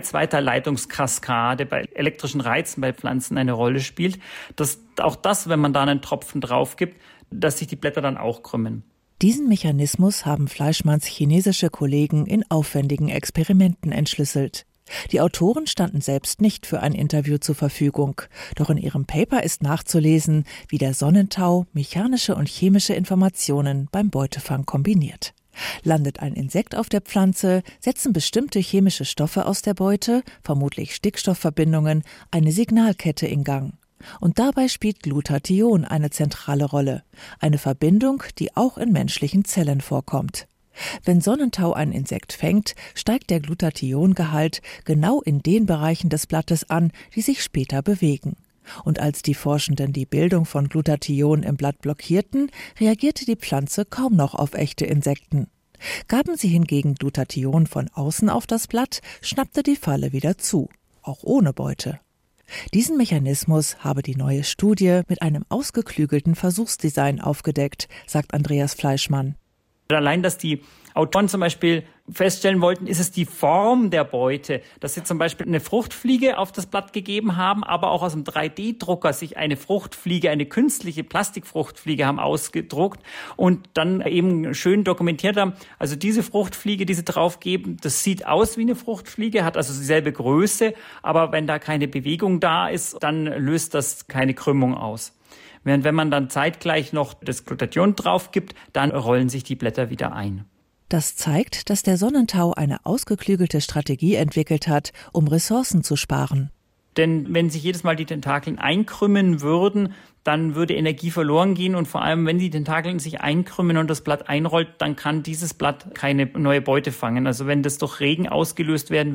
Reizweiterleitungskaskade bei elektrischen Reizen bei Pflanzen eine Rolle spielt. Dass auch das, wenn man da einen Tropfen drauf gibt, dass sich die Blätter dann auch krümmen. Diesen Mechanismus haben Fleischmanns chinesische Kollegen in aufwendigen Experimenten entschlüsselt. Die Autoren standen selbst nicht für ein Interview zur Verfügung, doch in ihrem Paper ist nachzulesen, wie der Sonnentau mechanische und chemische Informationen beim Beutefang kombiniert. Landet ein Insekt auf der Pflanze, setzen bestimmte chemische Stoffe aus der Beute, vermutlich Stickstoffverbindungen, eine Signalkette in Gang. Und dabei spielt Glutathion eine zentrale Rolle, eine Verbindung, die auch in menschlichen Zellen vorkommt. Wenn Sonnentau ein Insekt fängt, steigt der Glutationgehalt genau in den Bereichen des Blattes an, die sich später bewegen. Und als die Forschenden die Bildung von Glutathion im Blatt blockierten, reagierte die Pflanze kaum noch auf echte Insekten. Gaben sie hingegen Glutathion von außen auf das Blatt, schnappte die Falle wieder zu, auch ohne Beute. Diesen Mechanismus habe die neue Studie mit einem ausgeklügelten Versuchsdesign aufgedeckt, sagt Andreas Fleischmann. Allein, dass die Autoren zum Beispiel feststellen wollten, ist es die Form der Beute, dass sie zum Beispiel eine Fruchtfliege auf das Blatt gegeben haben, aber auch aus dem 3D-Drucker sich eine Fruchtfliege, eine künstliche Plastikfruchtfliege haben ausgedruckt und dann eben schön dokumentiert haben. Also diese Fruchtfliege, die sie draufgeben, das sieht aus wie eine Fruchtfliege, hat also dieselbe Größe, aber wenn da keine Bewegung da ist, dann löst das keine Krümmung aus. Während wenn man dann zeitgleich noch das Glutathion drauf gibt, dann rollen sich die Blätter wieder ein. Das zeigt, dass der Sonnentau eine ausgeklügelte Strategie entwickelt hat, um Ressourcen zu sparen. Denn wenn sich jedes Mal die Tentakeln einkrümmen würden, dann würde Energie verloren gehen und vor allem, wenn die Tentakeln sich einkrümmen und das Blatt einrollt, dann kann dieses Blatt keine neue Beute fangen. Also wenn das durch Regen ausgelöst werden